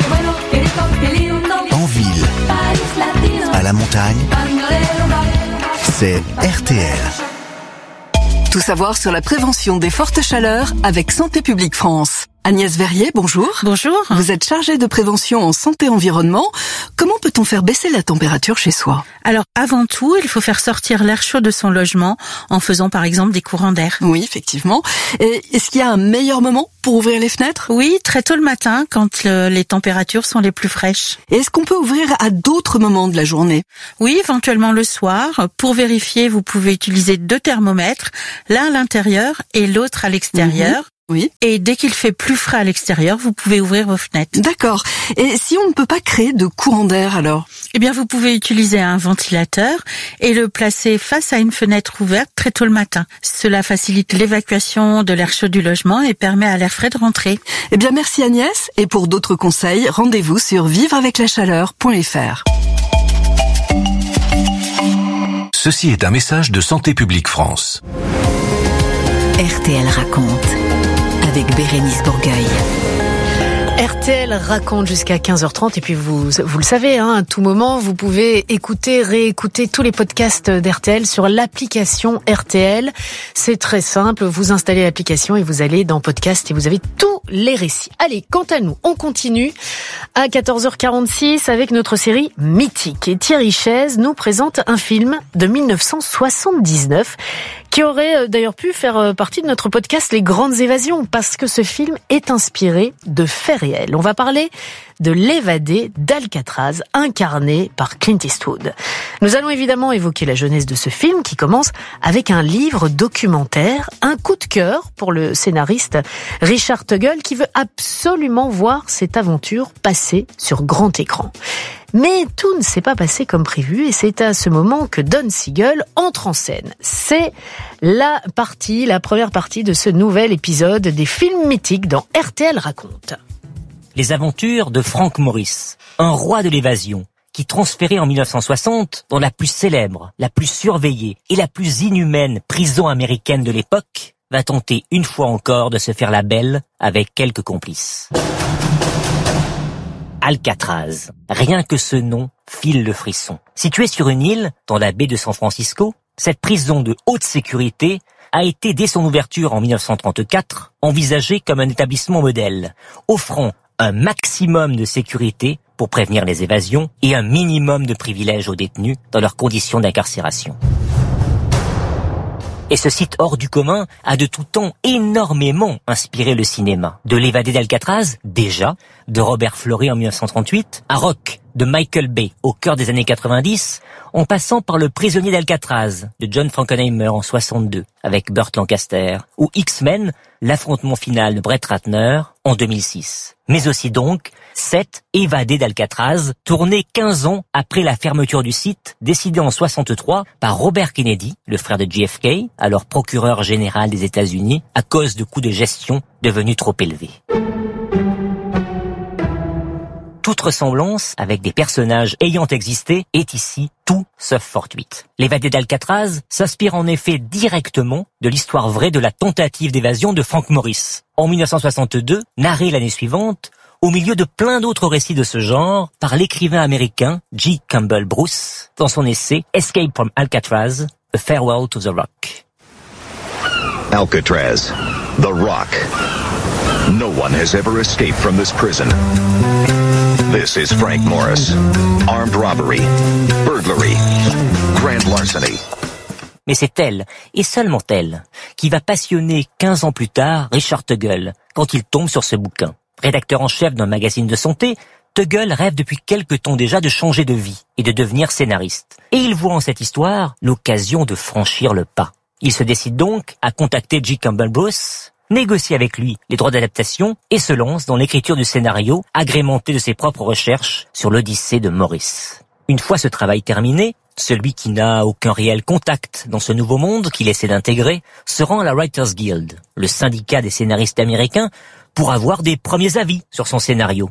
en ville, à la montagne, c'est RTL. Tout savoir sur la prévention des fortes chaleurs avec Santé publique France. Agnès Verrier, bonjour. Bonjour. Vous êtes chargée de prévention en santé-environnement. Comment peut-on faire baisser la température chez soi? Alors, avant tout, il faut faire sortir l'air chaud de son logement en faisant par exemple des courants d'air. Oui, effectivement. Et est-ce qu'il y a un meilleur moment pour ouvrir les fenêtres? Oui, très tôt le matin, quand les températures sont les plus fraîches. Et est-ce qu'on peut ouvrir à d'autres moments de la journée? Oui, éventuellement le soir. Pour vérifier, vous pouvez utiliser 2 thermomètres, l'un à l'intérieur et l'autre à l'extérieur. Oui. Et dès qu'il fait plus frais à l'extérieur, vous pouvez ouvrir vos fenêtres. D'accord. Et si on ne peut pas créer de courant d'air alors? Eh bien, vous pouvez utiliser un ventilateur et le placer face à une fenêtre ouverte très tôt le matin. Cela facilite l'évacuation de l'air chaud du logement et permet à l'air frais de rentrer. Eh bien, merci Agnès. Et pour d'autres conseils, rendez-vous sur vivreaveclachaleur.fr. Ceci est un message de Santé publique France. RTL raconte. Avec Bérénice Bourgueil. RTL raconte jusqu'à 15h30 et puis vous le savez, à tout moment, vous pouvez écouter, réécouter tous les podcasts d'RTL sur l'application RTL. C'est très simple, vous installez l'application et vous allez dans podcast et vous avez tous les récits. Allez, quant à nous, on continue à 14h46 avec notre série mythique. Et Thierry Chaise nous présente un film de 1979 qui aurait d'ailleurs pu faire partie de notre podcast Les Grandes Évasions, parce que ce film est inspiré de faits réels. On va parler de l'évadé d'Alcatraz, incarné par Clint Eastwood. Nous allons évidemment évoquer la jeunesse de ce film qui commence avec un livre documentaire, un coup de cœur pour le scénariste Richard Tuggle qui veut absolument voir cette aventure passer sur grand écran. Mais tout ne s'est pas passé comme prévu et c'est à ce moment que Don Siegel entre en scène. C'est la première partie de ce nouvel épisode des films mythiques dans RTL Raconte. Les aventures de Frank Morris, un roi de l'évasion, qui transféré en 1960 dans la plus célèbre, la plus surveillée et la plus inhumaine prison américaine de l'époque, va tenter une fois encore de se faire la belle avec quelques complices. Alcatraz. Rien que ce nom file le frisson. Située sur une île, dans la baie de San Francisco, cette prison de haute sécurité a été, dès son ouverture en 1934, envisagée comme un établissement modèle, offrant un maximum de sécurité pour prévenir les évasions et un minimum de privilèges aux détenus dans leurs conditions d'incarcération. Et ce site hors du commun a de tout temps énormément inspiré le cinéma. De l'évadé d'Alcatraz, déjà, de Robert Florey en 1938, à Rock, de Michael Bay, au cœur des années 90, en passant par Le prisonnier d'Alcatraz, de John Frankenheimer en 62, avec Burt Lancaster, ou X-Men, l'affrontement final de Brett Ratner en 2006. Mais aussi donc, Seth, évadé d'Alcatraz, tourné 15 ans après la fermeture du site, décidé en 63 par Robert Kennedy, le frère de JFK, alors procureur général des États-Unis, à cause de coûts de gestion devenus trop élevés. Toute ressemblance avec des personnages ayant existé est ici tout sauf fortuite. L'évadé d'Alcatraz s'inspire en effet directement de l'histoire vraie de la tentative d'évasion de Frank Morris. En 1962, narrée l'année suivante, au milieu de plein d'autres récits de ce genre, par l'écrivain américain G. Campbell Bruce, dans son essai Escape from Alcatraz, A Farewell to the Rock. Alcatraz, the Rock. No one has ever escaped from this prison. This is Frank Morris. Armed robbery, burglary, grand larceny. Mais c'est elle, et seulement elle, qui va passionner 15 ans plus tard Richard Tuggle, quand il tombe sur ce bouquin. Rédacteur en chef d'un magazine de santé, Tuggle rêve depuis quelque temps déjà de changer de vie et de devenir scénariste. Et il voit en cette histoire l'occasion de franchir le pas. Il se décide donc à contacter G. Campbell Bruce, négocie avec lui les droits d'adaptation et se lance dans l'écriture du scénario, agrémenté de ses propres recherches sur l'Odyssée de Morris. Une fois ce travail terminé, celui qui n'a aucun réel contact dans ce nouveau monde qu'il essaie d'intégrer se rend à la Writers Guild, le syndicat des scénaristes américains, pour avoir des premiers avis sur son scénario.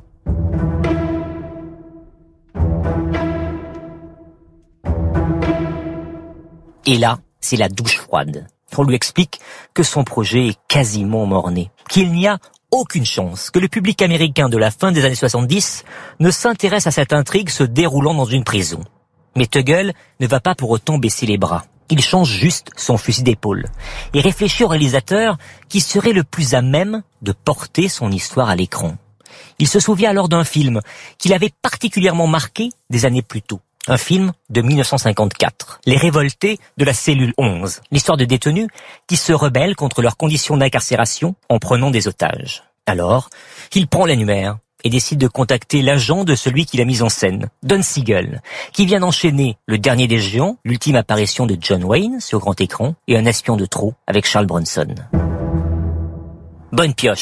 Et là, c'est la douche froide. On lui explique que son projet est quasiment mort-né, qu'il n'y a aucune chance que le public américain de la fin des années 70 ne s'intéresse à cette intrigue se déroulant dans une prison. Mais Tuggle ne va pas pour autant baisser les bras. Il change juste son fusil d'épaule et réfléchit au réalisateur qui serait le plus à même de porter son histoire à l'écran. Il se souvient alors d'un film qu'il avait particulièrement marqué des années plus tôt. Un film de 1954, Les Révoltés de la cellule 11, l'histoire de détenus qui se rebellent contre leurs conditions d'incarcération en prenant des otages. Alors, il prend l'annuaire et décide de contacter l'agent de celui qui l'a mis en scène, Don Siegel, qui vient d'enchaîner Le Dernier des Géants, l'ultime apparition de John Wayne sur grand écran, et Un espion de trop avec Charles Bronson. Bonne pioche.